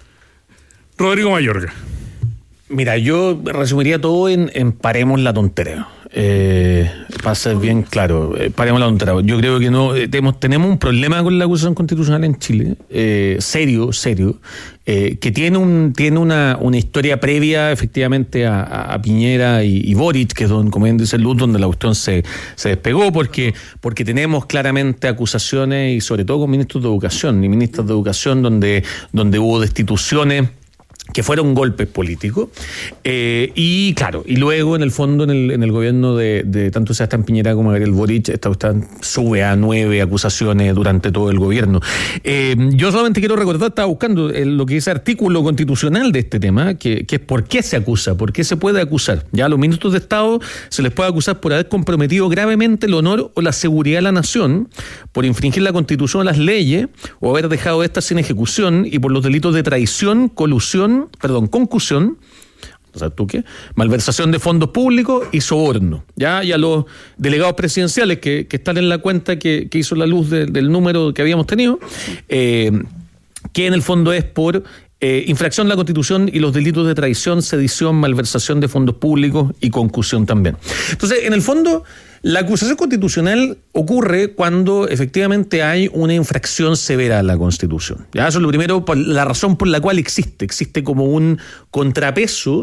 Rodrigo Mayorga. Mira, yo resumiría todo en, en paremos la tontera. Eh, para ser bien claro, eh, paremos la tontera. Yo creo que no eh, tenemos, tenemos un problema con la acusación constitucional en Chile, eh, serio, serio, eh, que tiene un tiene una, una historia previa efectivamente a, a Piñera y, y Boric, que es donde, como bien dice Luz, donde la cuestión se, se despegó, porque, porque tenemos claramente acusaciones, y sobre todo con ministros de educación y ministras de educación, donde, donde hubo destituciones que fueron golpes políticos, eh, y claro, y luego en el fondo en el, en el gobierno de, de tanto Sebastián Piñera como Gabriel Boric, esta, esta sube a nueve acusaciones durante todo el gobierno. Eh, yo solamente quiero recordar, estaba buscando el, lo que dice artículo constitucional de este tema, que, que es por qué se acusa, por qué se puede acusar. Ya a los ministros de Estado se les puede acusar por haber comprometido gravemente el honor o la seguridad de la nación, por infringir la Constitución o las leyes, o haber dejado estas sin ejecución, y por los delitos de traición, colusión, perdón, concusión, o sea, ¿tú qué? Malversación de fondos públicos y soborno. Ya, y a los delegados presidenciales que, que están en la cuenta que, que hizo la Luz de, del número que habíamos tenido, eh, que en el fondo es por eh, infracción de la Constitución y los delitos de traición, sedición, malversación de fondos públicos y concusión también. Entonces, en el fondo, la acusación constitucional ocurre cuando efectivamente hay una infracción severa a la Constitución. Ya, eso es lo primero, por la razón por la cual existe. Existe como un contrapeso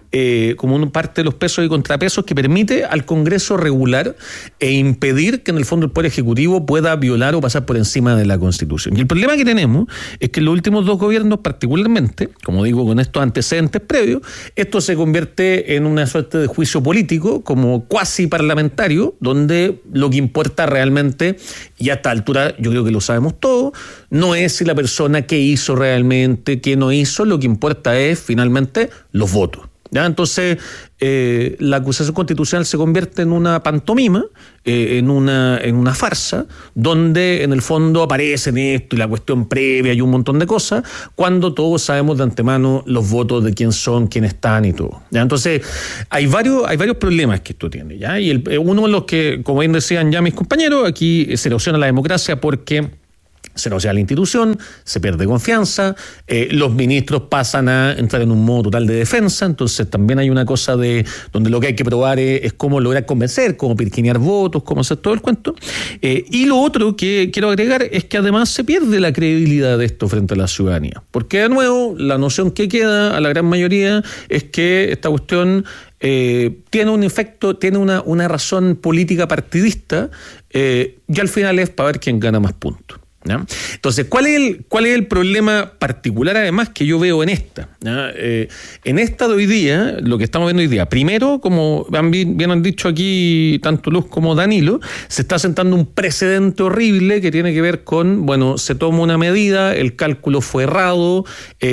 eh, como una parte de los pesos y contrapesos que permite al Congreso regular e impedir que en el fondo el Poder Ejecutivo pueda violar o pasar por encima de la Constitución. Y el problema que tenemos es que en los últimos dos gobiernos particularmente, como digo, con estos antecedentes previos, esto se convierte en una suerte de juicio político como cuasi parlamentario, donde lo que importa realmente, y a esta altura yo creo que lo sabemos todos, no es si la persona qué hizo realmente, qué no hizo, lo que importa es finalmente los votos. ¿Ya? Entonces, eh, la acusación constitucional se convierte en una pantomima, eh, en, una, en una farsa, donde en el fondo aparecen esto y la cuestión previa y un montón de cosas, cuando todos sabemos de antemano los votos de quién son, quién están y todo. ¿Ya? Entonces, hay varios, hay varios problemas que esto tiene. ¿Ya? Y el, uno de los que, como bien decían ya mis compañeros, aquí se erosiona la democracia porque se erosiona la institución, se pierde confianza, eh, los ministros pasan a entrar en un modo total de defensa, entonces también hay una cosa de donde lo que hay que probar es, es cómo lograr convencer, cómo pirquinear votos, cómo hacer todo el cuento. Eh, y lo otro que quiero agregar es que además se pierde la credibilidad de esto frente a la ciudadanía, porque de nuevo la noción que queda a la gran mayoría es que esta cuestión Eh, tiene un efecto, tiene una, una razón política partidista, eh, y al final es para ver quién gana más puntos. ¿Ya? Entonces, ¿cuál es, el, ¿cuál es el problema particular además que yo veo en esta? ¿Ya? Eh, en esta de hoy día, lo que estamos viendo hoy día, primero, como bien, bien han dicho aquí tanto Luz como Danilo, se está sentando un precedente horrible que tiene que ver con, bueno, se toma una medida, el cálculo fue errado,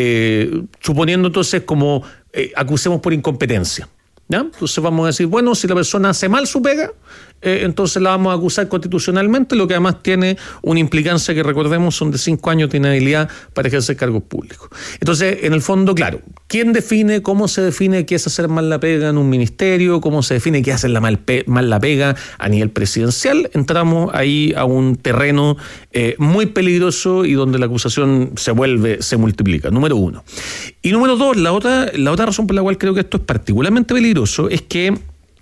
eh, suponiendo entonces como eh, acusemos por incompetencia. ¿Ya? Entonces vamos a decir, bueno, si la persona hace mal su pega, eh, entonces la vamos a acusar constitucionalmente, lo que además tiene una implicancia que recordemos son de cinco años de inhabilidad para ejercer cargos públicos. Entonces, en el fondo, claro, ¿quién define, cómo se define qué es hacer mal la pega en un ministerio? ¿Cómo se define qué es hacer la mal, pe- mal la pega a nivel presidencial? Entramos ahí a un terreno eh, muy peligroso y donde la acusación se vuelve, se multiplica, número uno. Y número dos, la otra, la otra razón por la cual creo que esto es particularmente peligroso es que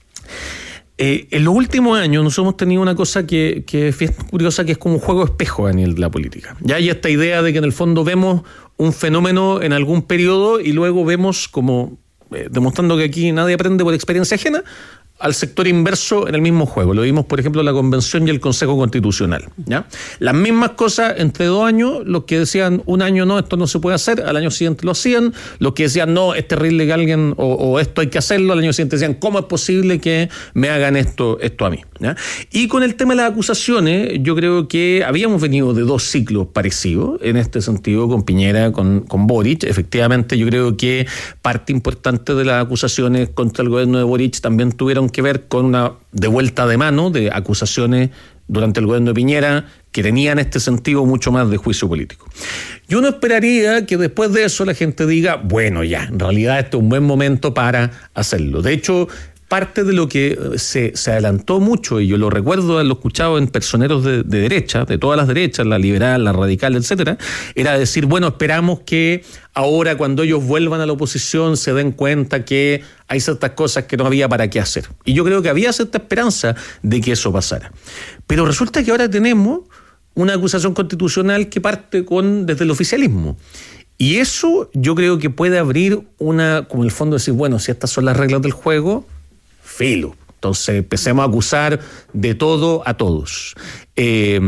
Eh, en los últimos años nosotros hemos tenido una cosa que, que es curiosa, que es como un juego de espejo a nivel de la política. Ya hay esta idea de que en el fondo vemos un fenómeno en algún periodo y luego vemos como, eh, demostrando que aquí nadie aprende por experiencia ajena, al sector inverso en el mismo juego. Lo vimos, por ejemplo, la Convención y el Consejo Constitucional. ¿Ya? Las mismas cosas entre dos años, los que decían un año no, esto no se puede hacer, al año siguiente lo hacían, los que decían no, es terrible que alguien, o, o esto hay que hacerlo, al año siguiente decían, ¿cómo es posible que me hagan esto, esto a mí? ¿Ya? Y con el tema de las acusaciones, yo creo que habíamos venido de dos ciclos parecidos, en este sentido, con Piñera, con, con Boric. Efectivamente, yo creo que parte importante de las acusaciones contra el gobierno de Boric también tuvieron que ver con una devuelta de mano de acusaciones durante el gobierno de Piñera que tenían en este sentido mucho más de juicio político. Yo no esperaría que después de eso la gente diga, bueno, ya, en realidad este es un buen momento para hacerlo. De hecho, parte de lo que se, se adelantó mucho, y yo lo recuerdo haberlo escuchado en personeros de, de derecha, de todas las derechas, la liberal, la radical, etcétera, era decir, bueno, esperamos que ahora cuando ellos vuelvan a la oposición se den cuenta que hay ciertas cosas que no había para qué hacer. Y yo creo que había cierta esperanza de que eso pasara. Pero resulta que ahora tenemos una acusación constitucional que parte con desde el oficialismo. Y eso yo creo que puede abrir una, como en el fondo decir, bueno, si estas son las reglas del juego, filo. Entonces empecemos a acusar de todo a todos. Eh,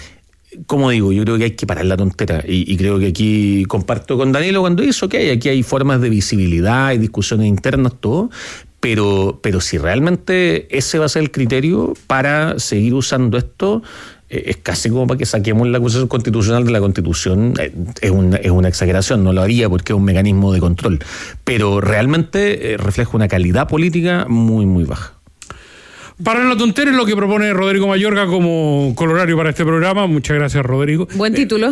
como digo, yo creo que hay que parar la tontera y, y creo que aquí comparto con Danilo cuando dice que aquí hay formas de visibilidad, hay discusiones internas, todo, pero, pero si realmente ese va a ser el criterio para seguir usando esto, eh, es casi como para que saquemos la acusación constitucional de la Constitución. Eh, es, una, es una exageración, no lo haría porque es un mecanismo de control, pero realmente eh, refleja una calidad política muy, muy baja. Para la tontera es lo que propone Rodrigo Mayorga como colorario para este programa. Muchas gracias, Rodrigo. Buen título.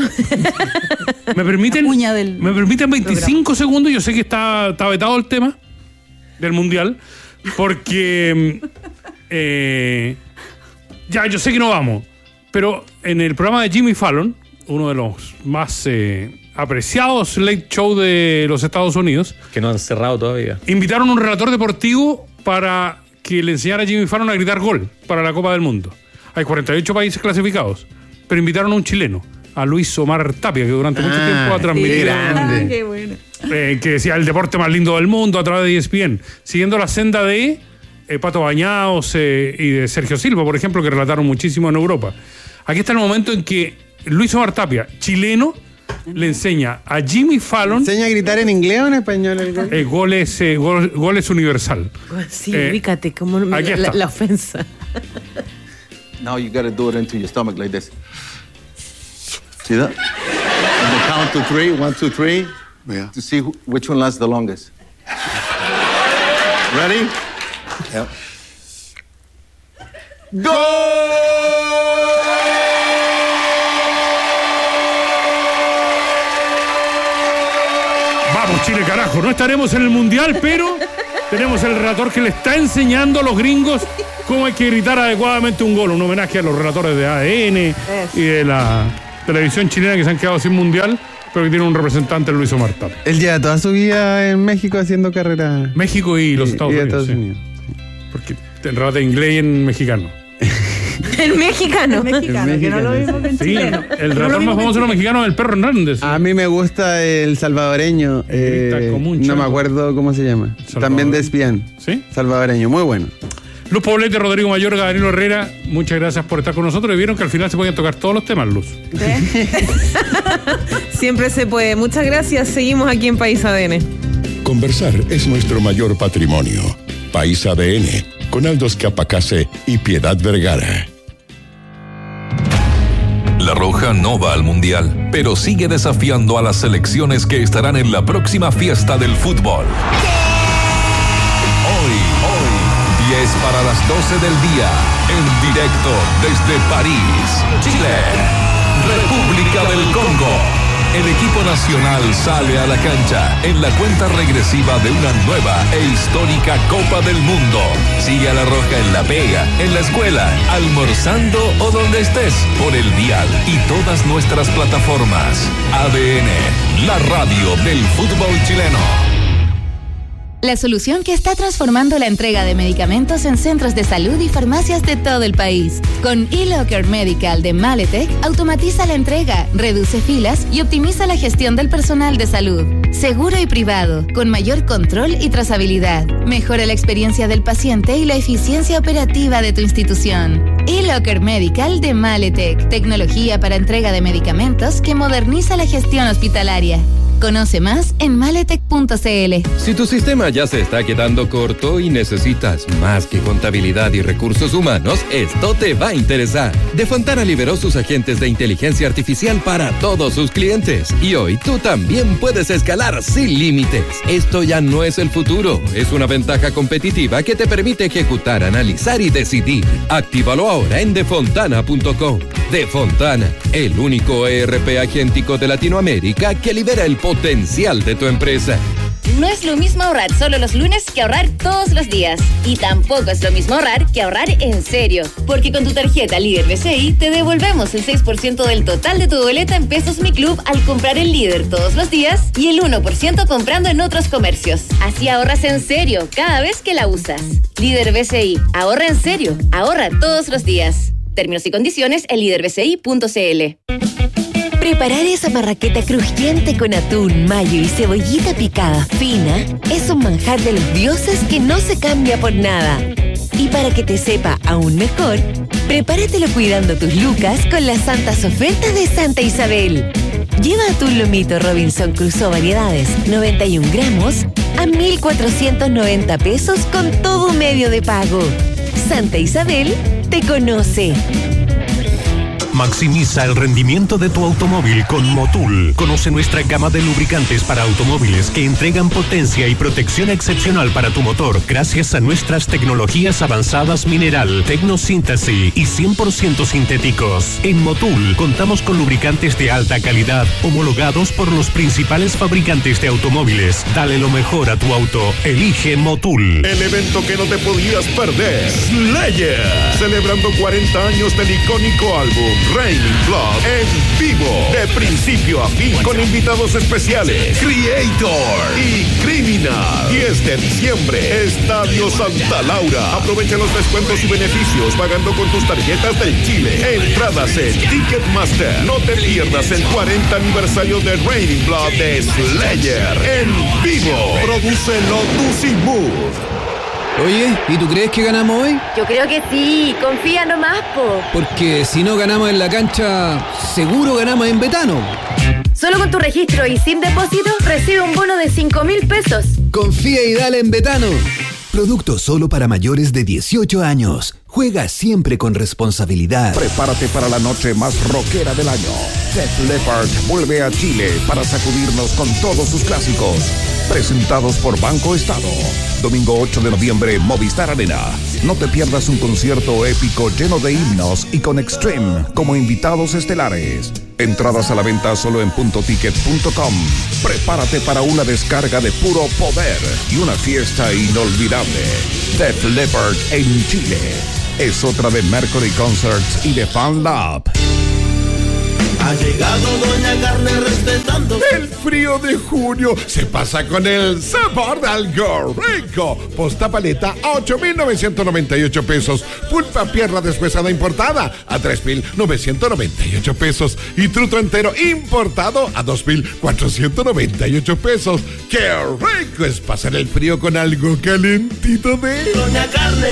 ¿Me permiten, del ¿me permiten veinticinco programa. Segundos? Yo sé que está, está vetado el tema del Mundial, porque eh, ya, yo sé que no vamos, pero en el programa de Jimmy Fallon, uno de los más eh, apreciados late show de los Estados Unidos, que no han cerrado todavía, invitaron a un relator deportivo para que le enseñara a Jimmy Fallon a gritar gol para la Copa del Mundo. Hay cuarenta y ocho países clasificados, pero invitaron a un chileno a Luis Omar Tapia, que durante mucho Ah, tiempo ha transmitido. qué grande. Ah, qué bueno. eh, que decía el deporte más lindo del mundo a través de E S P N, siguiendo la senda de eh, Pato Bañados eh, y de Sergio Silva, por ejemplo, que relataron muchísimo en Europa. Aquí está el momento en que Luis Omar Tapia, chileno, le enseña a Jimmy Fallon. ¿Enseña a gritar en inglés o en español? El gol? Eh, goles, eh, gol- goles universal. Sí, Eh, ubícate, como la, aquí la, está. la ofensa. Now you gotta do it into your stomach like this. See that? And then count to three, one, two, three, Yeah. to see who, which one lasts the longest. Ready? Yep. Vamos, Chile, carajo. No estaremos en el Mundial, pero tenemos el relator que le está enseñando a los gringos cómo hay que gritar adecuadamente un gol. Un homenaje a los relatores de A D N y de la televisión chilena que se han quedado sin Mundial, pero que tiene un representante, Luis Omar Tapia. Él lleva toda su vida en México haciendo carrera. México y los Estados y Unidos. Estados sí. Unidos. Porque te relata inglés y en mexicano. El mexicano. El mexicano, El que no lo mexicano. mismo que el Sí, chileno. el No lo relator mismo más que famoso de el los mexicanos es el Perro Hernández. A mí me gusta el salvadoreño. eh, Grita como un no chango. me acuerdo cómo se llama. Salvador. También de E S P N. ¿Sí? Salvadoreño, muy bueno. Luz Poblete, Rodrigo Mayorga, Danilo Herrera, muchas gracias por estar con nosotros. Y vieron que al final se podían tocar todos los temas, Luz. Siempre se puede. Muchas gracias. Seguimos aquí en País A D N. Conversar es nuestro mayor patrimonio. País A D N, con Aldos Capacase y Piedad Vergara. La Roja no va al Mundial, pero sigue desafiando a las selecciones que estarán en la próxima fiesta del fútbol. Hoy, hoy, diez para las doce del día, en directo desde París, Chile, República del Congo. El equipo nacional sale a la cancha en la cuenta regresiva de una nueva e histórica Copa del Mundo. Sigue a La Roja en la pega, en la escuela, almorzando o donde estés, por el dial y todas nuestras plataformas. A D N, la radio del fútbol chileno. La solución que está transformando la entrega de medicamentos en centros de salud y farmacias de todo el país. Con eLocker Medical de Maletec, automatiza la entrega, reduce filas y optimiza la gestión del personal de salud. Seguro y privado, con mayor control y trazabilidad. Mejora la experiencia del paciente y la eficiencia operativa de tu institución. eLocker Medical de Maletec, tecnología para entrega de medicamentos que moderniza la gestión hospitalaria. Conoce más en maletec punto c l. Si tu sistema ya se está quedando corto y necesitas más que contabilidad y recursos humanos, esto te va a interesar. De Fontana liberó sus agentes de inteligencia artificial para todos sus clientes. Y hoy tú también puedes escalar sin límites. Esto ya no es el futuro, es una ventaja competitiva que te permite ejecutar, analizar y decidir. Actívalo ahora en defontana punto com. Defontana, el único E R P agéntico de Latinoamérica que libera el potencial de tu empresa. No es lo mismo ahorrar solo los lunes que ahorrar todos los días. Y tampoco es lo mismo ahorrar que ahorrar en serio. Porque con tu tarjeta Líder B C I te devolvemos el seis por ciento del total de tu boleta en Pesos Mi Club al comprar el Líder todos los días y el uno por ciento comprando en otros comercios. Así ahorras en serio cada vez que la usas. Líder B C I. Ahorra en serio. Ahorra todos los días. Términos y condiciones en líder b c i punto c l. Preparar esa marraqueta crujiente con atún, mayo y cebollita picada fina es un manjar de los dioses que no se cambia por nada. Y para que te sepa aún mejor, prepáratelo cuidando tus lucas con las santas ofertas de Santa Isabel. Lleva atún lomito Robinson Crusoe variedades, noventa y un gramos, a mil cuatrocientos noventa pesos con todo medio de pago. Santa Isabel te conoce. Maximiza el rendimiento de tu automóvil con Motul. Conoce nuestra gama de lubricantes para automóviles que entregan potencia y protección excepcional para tu motor gracias a nuestras tecnologías avanzadas mineral, tecnosíntesis y cien por ciento sintéticos. En Motul contamos con lubricantes de alta calidad homologados por los principales fabricantes de automóviles. Dale lo mejor a tu auto. Elige Motul. El evento que no te podías perder. Slayer. Celebrando cuarenta años del icónico álbum Raining Blood en vivo, de principio a fin, con invitados especiales, Creator y Criminal. diez de diciembre, Estadio Santa Laura. Aprovecha los descuentos y beneficios pagando con tus tarjetas del Chile. Entradas en Ticketmaster. No te pierdas el cuarenta aniversario de Raining Blood de Slayer en vivo. Produce Lotus y Mood. Oye, ¿y tú crees que ganamos hoy? Yo creo que sí, confía nomás, po. Porque si no ganamos en la cancha, seguro ganamos en Betano. Solo con tu registro y sin depósito, recibe un bono de cinco mil pesos. Confía y dale en Betano. Producto solo para mayores de dieciocho años. Juega siempre con responsabilidad. Prepárate para la noche más rockera del año. Def Leppard vuelve a Chile para sacudirnos con todos sus clásicos. Presentados por Banco Estado. Domingo ocho de noviembre, Movistar Arena. No te pierdas un concierto épico lleno de himnos y con Extreme como invitados estelares. Entradas a la venta solo en punto ticket punto com. Prepárate para una descarga de puro poder y una fiesta inolvidable. Def Leppard en Chile. Es otra de Mercury Concerts y de Fan Lab. Ha llegado Doña Carne respetando. El frío de junio se pasa con el sabor de algo rico. Posta paleta a ocho mil novecientos noventa y ocho pesos. Pulpa pierna deshuesada importada a tres mil novecientos noventa y ocho pesos. Y truto entero importado a dos mil cuatrocientos noventa y ocho pesos. ¡Qué rico es pasar el frío con algo calentito de Doña Carne!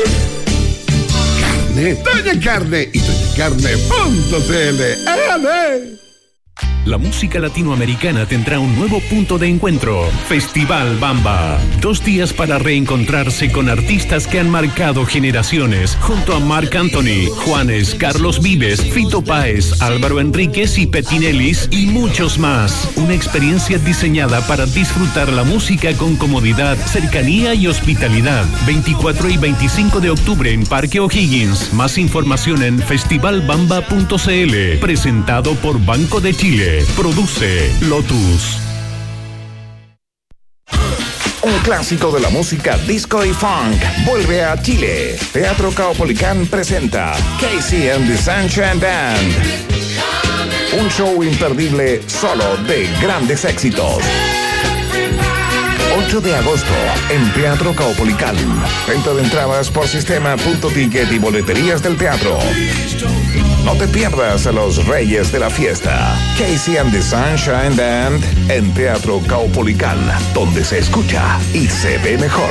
Doña Carne y doña carne punto c l. ¡Ale! La música latinoamericana tendrá un nuevo punto de encuentro. Festival Bamba. Dos días para reencontrarse con artistas que han marcado generaciones. Junto a Marc Anthony, Juanes, Carlos Vives, Fito Páez, Álvaro Enríquez y Petinelis y muchos más. Una experiencia diseñada para disfrutar la música con comodidad, cercanía y hospitalidad. veinticuatro y veinticinco de octubre en Parque O'Higgins. Más información en festival bamba punto c l. Presentado por Banco de Chile. Produce Lotus. Un clásico de la música disco y funk vuelve a Chile. Teatro Caupolicán presenta Casey and the Sunshine Band. Un show imperdible solo de grandes éxitos. ocho de agosto en Teatro Caupolicán. Venta de entradas por sistema punto ticket y boleterías del teatro. No te pierdas a los reyes de la fiesta. Casey and the Sunshine Band en Teatro Caupolicán, donde se escucha y se ve mejor.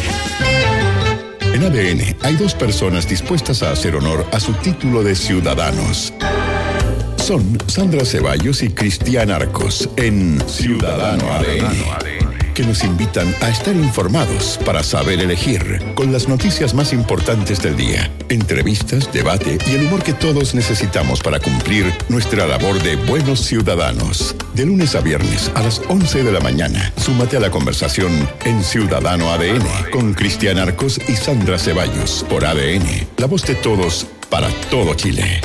En A D N hay dos personas dispuestas a hacer honor a su título de ciudadanos. Son Sandra Ceballos y Cristian Arcos en Ciudadano A D N. Que nos invitan a estar informados para saber elegir, con las noticias más importantes del día, entrevistas, debate y el humor que todos necesitamos para cumplir nuestra labor de buenos ciudadanos. De lunes a viernes a las once de la mañana, súmate a la conversación en Ciudadano A D N con Cristian Arcos y Sandra Ceballos por A D N, la voz de todos para todo Chile.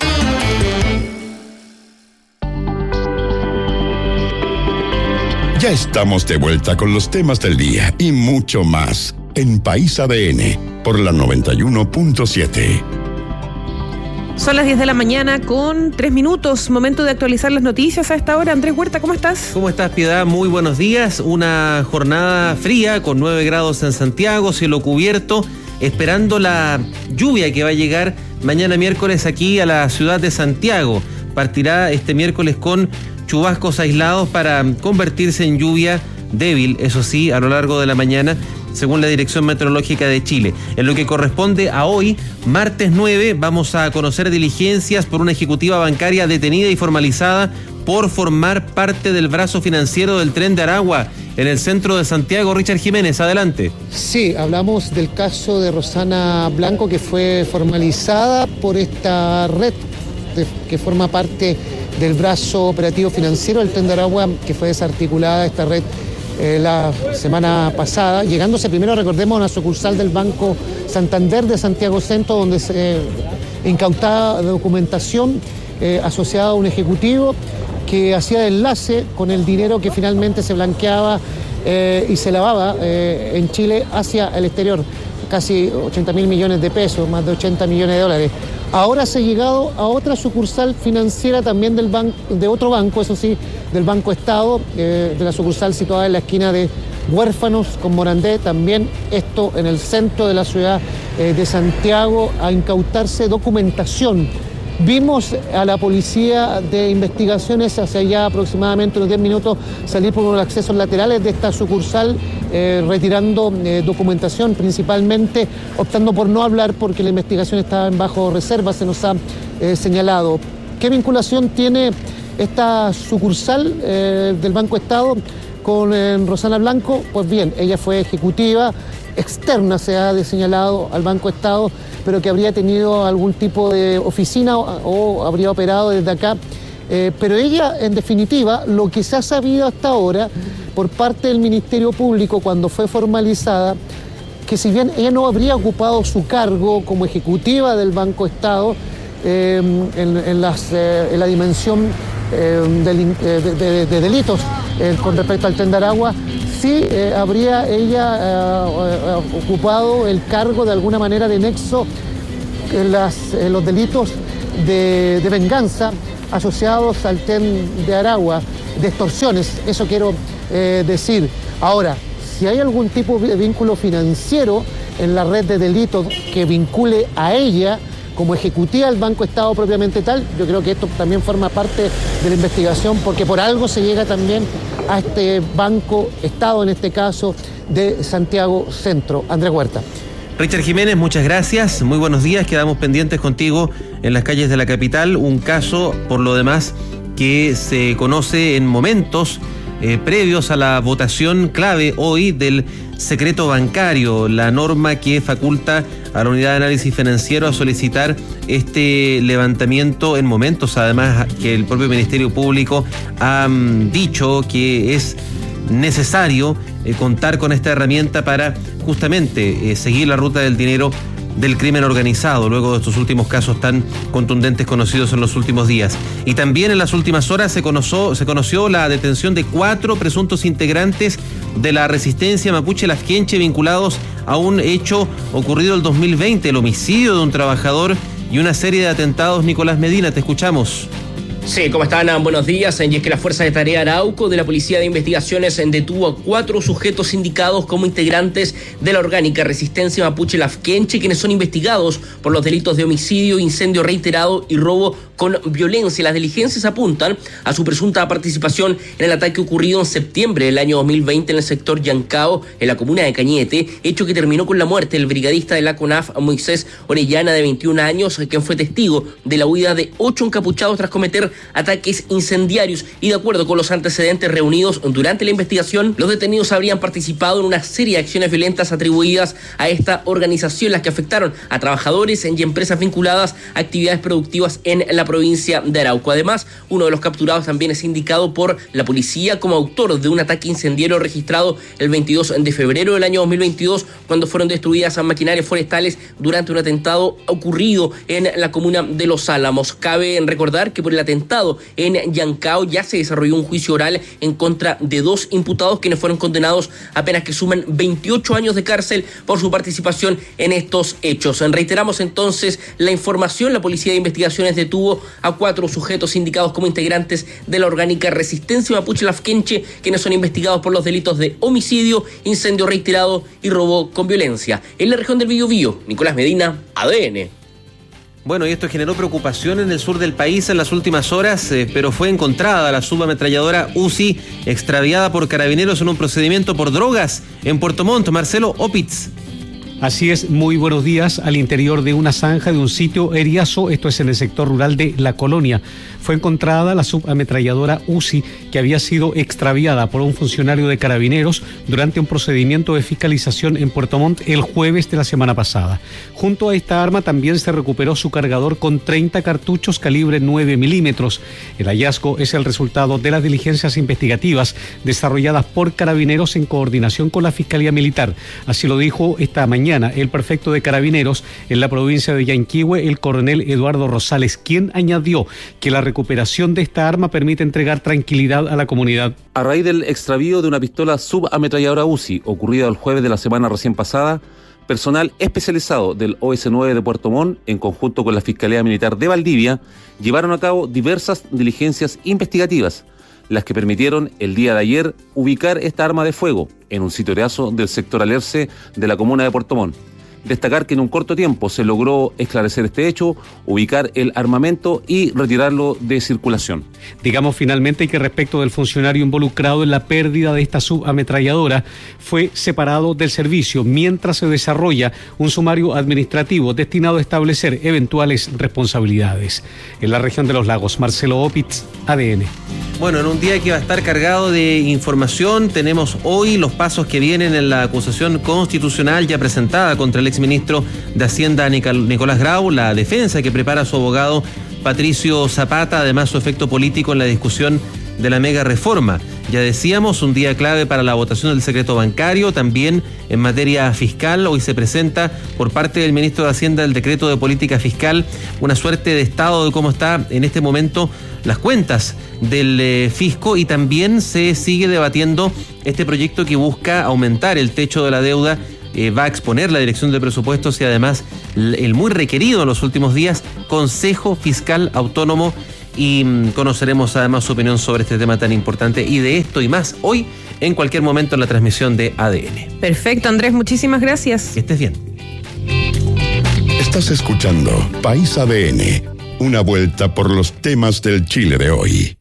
Ya estamos de vuelta con los temas del día y mucho más en País A D N por la noventa y uno punto siete. Son las diez de la mañana con tres minutos. Momento de actualizar las noticias a esta hora. Andrés Huerta, ¿cómo estás? ¿Cómo estás, Piedad? Muy buenos días. Una jornada fría con nueve grados en Santiago, cielo cubierto, esperando la lluvia que va a llegar mañana miércoles aquí a la ciudad de Santiago. Partirá este miércoles con chubascos aislados para convertirse en lluvia débil, eso sí, a lo largo de la mañana, según la Dirección Meteorológica de Chile. En lo que corresponde a hoy, martes nueve, vamos a conocer diligencias por una ejecutiva bancaria detenida y formalizada por formar parte del brazo financiero del Tren de Aragua en el centro de Santiago. Richard Jiménez, adelante. Sí, hablamos del caso de Rosana Blanco, que fue formalizada por esta red de, que forma parte del brazo operativo financiero del Tren de Aragua, que fue desarticulada esta red eh, la semana pasada, llegándose primero, recordemos, a una sucursal del Banco Santander de Santiago Centro, donde se eh, incautaba documentación eh, asociada a un ejecutivo que hacía de enlace con el dinero que finalmente se blanqueaba eh, y se lavaba eh, en Chile hacia el exterior. casi ochenta mil millones de pesos, más de ochenta millones de dólares. Ahora se ha llegado a otra sucursal financiera también del ban- de otro banco, eso sí, del Banco Estado, eh, de la sucursal situada en la esquina de Huérfanos con Morandé, también esto en el centro de la ciudad eh, de Santiago, a incautarse documentación. Vimos a la policía de investigaciones hace ya aproximadamente unos diez minutos salir por unos accesos laterales de esta sucursal eh, retirando eh, documentación, principalmente optando por no hablar porque la investigación estaba en bajo reserva, se nos ha eh, señalado. ¿Qué vinculación tiene esta sucursal eh, del Banco Estado con eh, Rosana Blanco? Pues bien, ella fue ejecutiva externa, se ha señalado al Banco Estado, pero que habría tenido algún tipo de oficina o, o habría operado desde acá. Eh, pero ella, en definitiva, lo que se ha sabido hasta ahora por parte del Ministerio Público cuando fue formalizada, que si bien ella no habría ocupado su cargo como ejecutiva del Banco Estado eh, en, en, las, eh, en la dimensión eh, del, de, de, de delitos eh, con respecto al Tren de Aragua, sí eh, habría ella eh, eh, ocupado el cargo de alguna manera de nexo en, las, en los delitos de, de venganza asociados al Tren de Aragua, de extorsiones, eso quiero eh, decir. Ahora, si hay algún tipo de vínculo financiero en la red de delitos que vincule a ella como ejecutiva del Banco Estado propiamente tal, yo creo que esto también forma parte de la investigación, porque por algo se llega también a este Banco Estado, en este caso de Santiago Centro. Andrés Huerta. Richard Jiménez, muchas gracias, muy buenos días, quedamos pendientes contigo en las calles de la capital, un caso por lo demás que se conoce en momentos eh, previos a la votación clave hoy del secreto bancario, la norma que faculta a la Unidad de Análisis Financiero a solicitar este levantamiento en momentos, además que el propio Ministerio Público ha um, dicho que es necesario eh, contar con esta herramienta para justamente eh, seguir la ruta del dinero del crimen organizado, luego de estos últimos casos tan contundentes conocidos en los últimos días. Y también en las últimas horas se conoció, se conoció la detención de cuatro presuntos integrantes de la resistencia mapuche lafkenche vinculados a un hecho ocurrido el dos mil veinte, el homicidio de un trabajador y una serie de atentados. Nicolás Medina, te escuchamos. Sí, ¿cómo están? Buenos días. Y es que la Fuerza de Tarea Arauco de la Policía de Investigaciones detuvo a cuatro sujetos indicados como integrantes de la orgánica Resistencia Mapuche Lafkenche, quienes son investigados por los delitos de homicidio, incendio reiterado y robo con violencia. Las diligencias apuntan a su presunta participación en el ataque ocurrido en septiembre del año dos mil veinte en el sector Yancao, en la comuna de Cañete, hecho que terminó con la muerte del brigadista de la CONAF, Moisés Orellana, de veintiún años, quien fue testigo de la huida de ocho encapuchados tras cometer ataques incendiarios. Y de acuerdo con los antecedentes reunidos durante la investigación, los detenidos habrían participado en una serie de acciones violentas atribuidas a esta organización, las que afectaron a trabajadores y empresas vinculadas a actividades productivas en la provincia de Arauco. Además, uno de los capturados también es indicado por la policía como autor de un ataque incendiario registrado el veintidós de febrero del año dos mil veintidós, cuando fueron destruidas maquinarias forestales durante un atentado ocurrido en la comuna de Los Álamos. Cabe recordar que por el atentado en Yancao ya se desarrolló un juicio oral en contra de dos imputados, quienes fueron condenados a penas que suman veintiocho años de cárcel por su participación en estos hechos. Reiteramos entonces la información: la Policía de Investigaciones detuvo a cuatro sujetos indicados como integrantes de la orgánica Resistencia Mapuche Lafkenche, quienes son investigados por los delitos de homicidio, incendio reiterado y robo con violencia. En la región del Biobío, Nicolás Medina, A D N. Bueno, y esto generó preocupación en el sur del país en las últimas horas, eh, pero fue encontrada la subametralladora Uzi extraviada por carabineros en un procedimiento por drogas en Puerto Montt. Marcelo Opitz. Así es, muy buenos días. Al interior de una zanja de un sitio eriazo, esto es en el sector rural de La Colonia, fue encontrada la subametralladora Uzi, que había sido extraviada por un funcionario de carabineros durante un procedimiento de fiscalización en Puerto Montt el jueves de la semana pasada. Junto a esta arma también se recuperó su cargador con treinta cartuchos calibre nueve milímetros. El hallazgo es el resultado de las diligencias investigativas desarrolladas por carabineros en coordinación con la Fiscalía Militar. Así lo dijo esta mañana el prefecto de Carabineros en la provincia de Yanquihue, el coronel Eduardo Rosales, quien añadió que la recuperación de esta arma permite entregar tranquilidad a la comunidad. A raíz del extravío de una pistola subametralladora Uzi, ocurrida el jueves de la semana recién pasada, Personal especializado del O S nueve de Puerto Montt, en conjunto con la Fiscalía Militar de Valdivia, llevaron a cabo diversas diligencias investigativas, las que permitieron el día de ayer ubicar esta arma de fuego en un sitioriazo del sector Alerce de la comuna de Puerto Montt. Destacar que en un corto tiempo se logró esclarecer este hecho, ubicar el armamento y retirarlo de circulación. Digamos finalmente que respecto del funcionario involucrado en la pérdida de esta subametralladora, fue separado del servicio mientras se desarrolla un sumario administrativo destinado a establecer eventuales responsabilidades. En la región de los lagos, Marcelo Opitz, A D N. Bueno, en un día que va a estar cargado de información, tenemos hoy los pasos que vienen en la acusación constitucional ya presentada contra el exministro de Hacienda Nicolás Grau, la defensa que prepara su abogado Patricio Zapata, además su efecto político en la discusión de la mega reforma. Ya decíamos, un día clave para la votación del secreto bancario, también en materia fiscal. Hoy se presenta por parte del ministro de Hacienda el decreto de política fiscal, una suerte de estado de cómo está en este momento las cuentas del eh, fisco, y también se sigue debatiendo este proyecto que busca aumentar el techo de la deuda. Eh, va a exponer la Dirección de Presupuestos y además el muy requerido en los últimos días Consejo Fiscal Autónomo, y mmm, conoceremos además su opinión sobre este tema tan importante, y de esto y más hoy en cualquier momento en la transmisión de A D N. Perfecto, Andrés, muchísimas gracias. Que estés bien. Estás escuchando País A D N, una vuelta por los temas del Chile de hoy.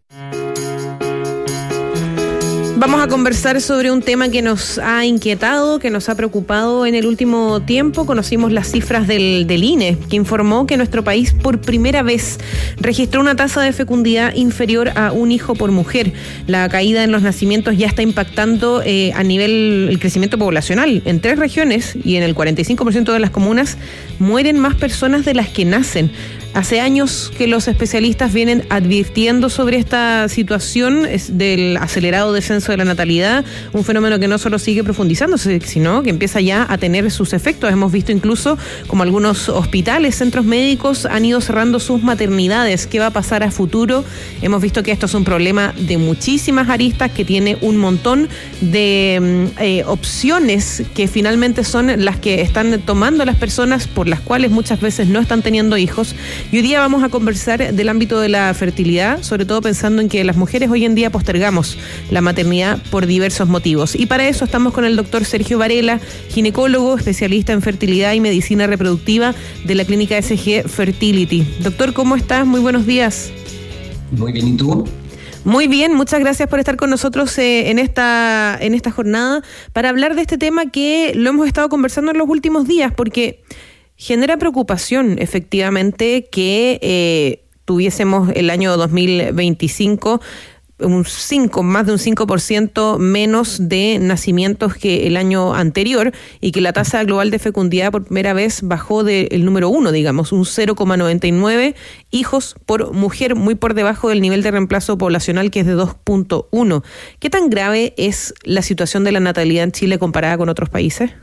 Vamos a conversar sobre un tema que nos ha inquietado, que nos ha preocupado en el último tiempo. Conocimos las cifras del, del I N E, que informó que nuestro país por primera vez registró una tasa de fecundidad inferior a un hijo por mujer. La caída en los nacimientos ya está impactando eh, a nivel el crecimiento poblacional. En tres regiones y en el cuarenta y cinco por ciento de las comunas mueren más personas de las que nacen. Hace años que los especialistas vienen advirtiendo sobre esta situación del acelerado descenso de la natalidad, un fenómeno que no solo sigue profundizándose, sino que empieza ya a tener sus efectos. Hemos visto incluso como algunos hospitales, centros médicos han ido cerrando sus maternidades. ¿Qué va a pasar a futuro? Hemos visto que esto es un problema de muchísimas aristas, que tiene un montón de eh, opciones que finalmente son las que están tomando las personas, por las cuales muchas veces no están teniendo hijos. Y hoy día vamos a conversar del ámbito de la fertilidad, sobre todo pensando en que las mujeres hoy en día postergamos la maternidad por diversos motivos. Y para eso estamos con el doctor Sergio Varela, ginecólogo, especialista en fertilidad y medicina reproductiva de la clínica S G Fertility. Doctor, ¿cómo estás? Muy buenos días. Muy bien, ¿y tú? Muy bien, muchas gracias por estar con nosotros eh, en esta en esta jornada para hablar de este tema que lo hemos estado conversando en los últimos días, porque genera preocupación, efectivamente, que eh, tuviésemos el año dos mil veinticinco un cinco, más de un cinco por ciento menos de nacimientos que el año anterior, y que la tasa global de fecundidad por primera vez bajó del número uno, digamos, un cero coma noventa y nueve hijos por mujer, muy por debajo del nivel de reemplazo poblacional, que es de dos punto uno. ¿Qué tan grave es la situación de la natalidad en Chile comparada con otros países?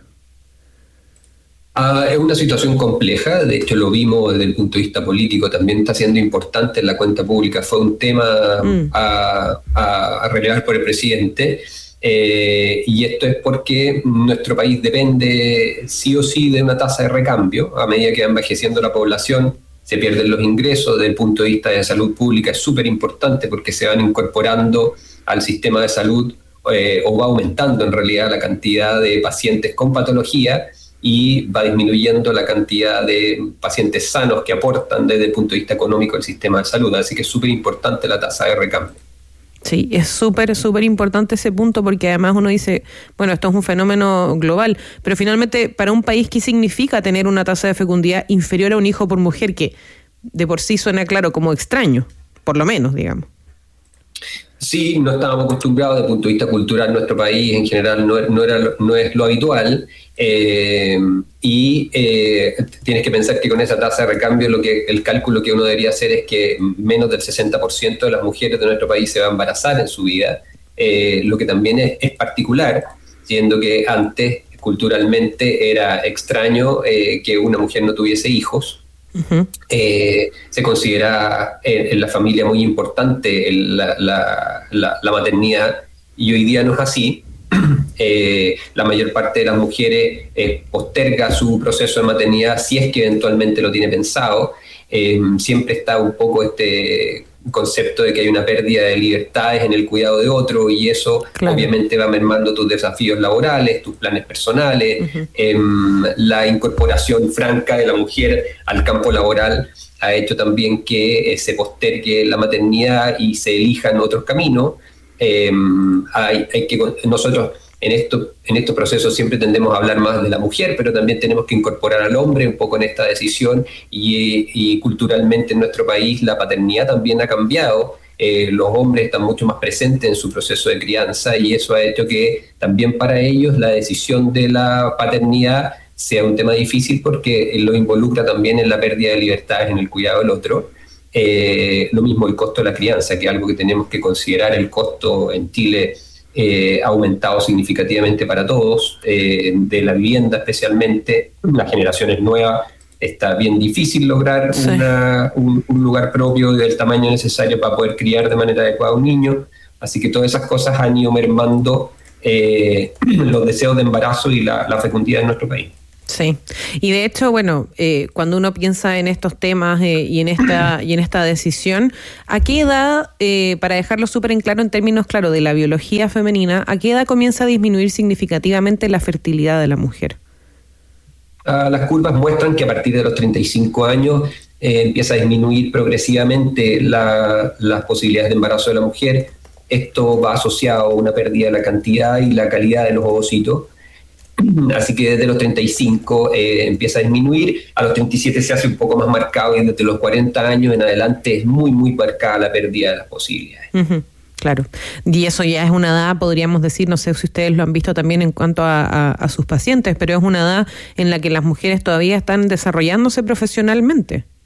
Uh, es una situación compleja, de hecho lo vimos desde el punto de vista político, también está siendo importante en la cuenta pública, fue un tema mm. a, a, a relevar por el presidente, eh, y esto es porque nuestro país depende sí o sí de una tasa de recambio. A medida que va envejeciendo la población, se pierden los ingresos. Desde el punto de vista de salud pública es súper importante porque se van incorporando al sistema de salud, eh, o va aumentando en realidad la cantidad de pacientes con patología, y va disminuyendo la cantidad de pacientes sanos que aportan desde el punto de vista económico el sistema de salud. Así que es súper importante la tasa de recambio. Sí, es súper, súper importante ese punto, porque además uno dice, bueno, esto es un fenómeno global, pero finalmente para un país, ¿qué significa tener una tasa de fecundidad inferior a un hijo por mujer? Que de por sí suena, claro, como extraño, por lo menos, digamos. Sí, no estábamos acostumbrados desde el punto de vista cultural. Nuestro país en general no, no, era, no es lo habitual, eh, y eh, tienes que pensar que con esa tasa de recambio lo que el cálculo que uno debería hacer es que menos del sesenta por ciento de las mujeres de nuestro país se va a embarazar en su vida, eh, lo que también es, es particular, siendo que antes culturalmente era extraño eh, que una mujer no tuviese hijos. Uh-huh. Eh, se considera en, en la familia muy importante el, la, la, la, la maternidad, y hoy día no es así. Eh, la mayor parte de las mujeres eh, posterga su proceso de maternidad si es que eventualmente lo tiene pensado. Eh, siempre está un poco este concepto de que hay una pérdida de libertades en el cuidado de otro, y eso claro. obviamente va mermando tus desafíos laborales, tus planes personales. Uh-huh. eh, la incorporación franca de la mujer al campo laboral ha hecho también que eh, se postergue la maternidad y se elijan otros caminos. Eh, hay, hay que nosotros en esto, en estos procesos siempre tendemos a hablar más de la mujer, pero también tenemos que incorporar al hombre un poco en esta decisión, y, y culturalmente en nuestro país la paternidad también ha cambiado. Eh, los hombres están mucho más presentes en su proceso de crianza, y eso ha hecho que también para ellos la decisión de la paternidad sea un tema difícil, porque lo involucra también en la pérdida de libertades en el cuidado del otro. Eh, lo mismo el costo de la crianza, que es algo que tenemos que considerar. El costo en Chile Eh, ha aumentado significativamente para todos, eh, de la vivienda especialmente. Las generaciones nuevas está bien difícil lograr sí. una, un, un lugar propio del tamaño necesario para poder criar de manera adecuada a un niño, así que todas esas cosas han ido mermando eh, los deseos de embarazo y la, la fecundidad en nuestro país. Sí, y de hecho, bueno, eh, cuando uno piensa en estos temas eh, y en esta y en esta decisión, ¿a qué edad, eh, para dejarlo súper en claro en términos claro de la biología femenina, a qué edad comienza a disminuir significativamente la fertilidad de la mujer? Uh, las curvas muestran que a partir de los treinta y cinco años eh, empieza a disminuir progresivamente la, las posibilidades de embarazo de la mujer. Esto va asociado a una pérdida de la cantidad y la calidad de los ovocitos. Así que desde los treinta y cinco eh, empieza a disminuir, a los treinta y siete se hace un poco más marcado, y desde los cuarenta años en adelante es muy, muy marcada la pérdida de las posibilidades. Uh-huh, claro, y eso ya es una edad, podríamos decir, no sé si ustedes lo han visto también en cuanto a, a, a sus pacientes, pero es una edad en la que las mujeres todavía están desarrollándose profesionalmente.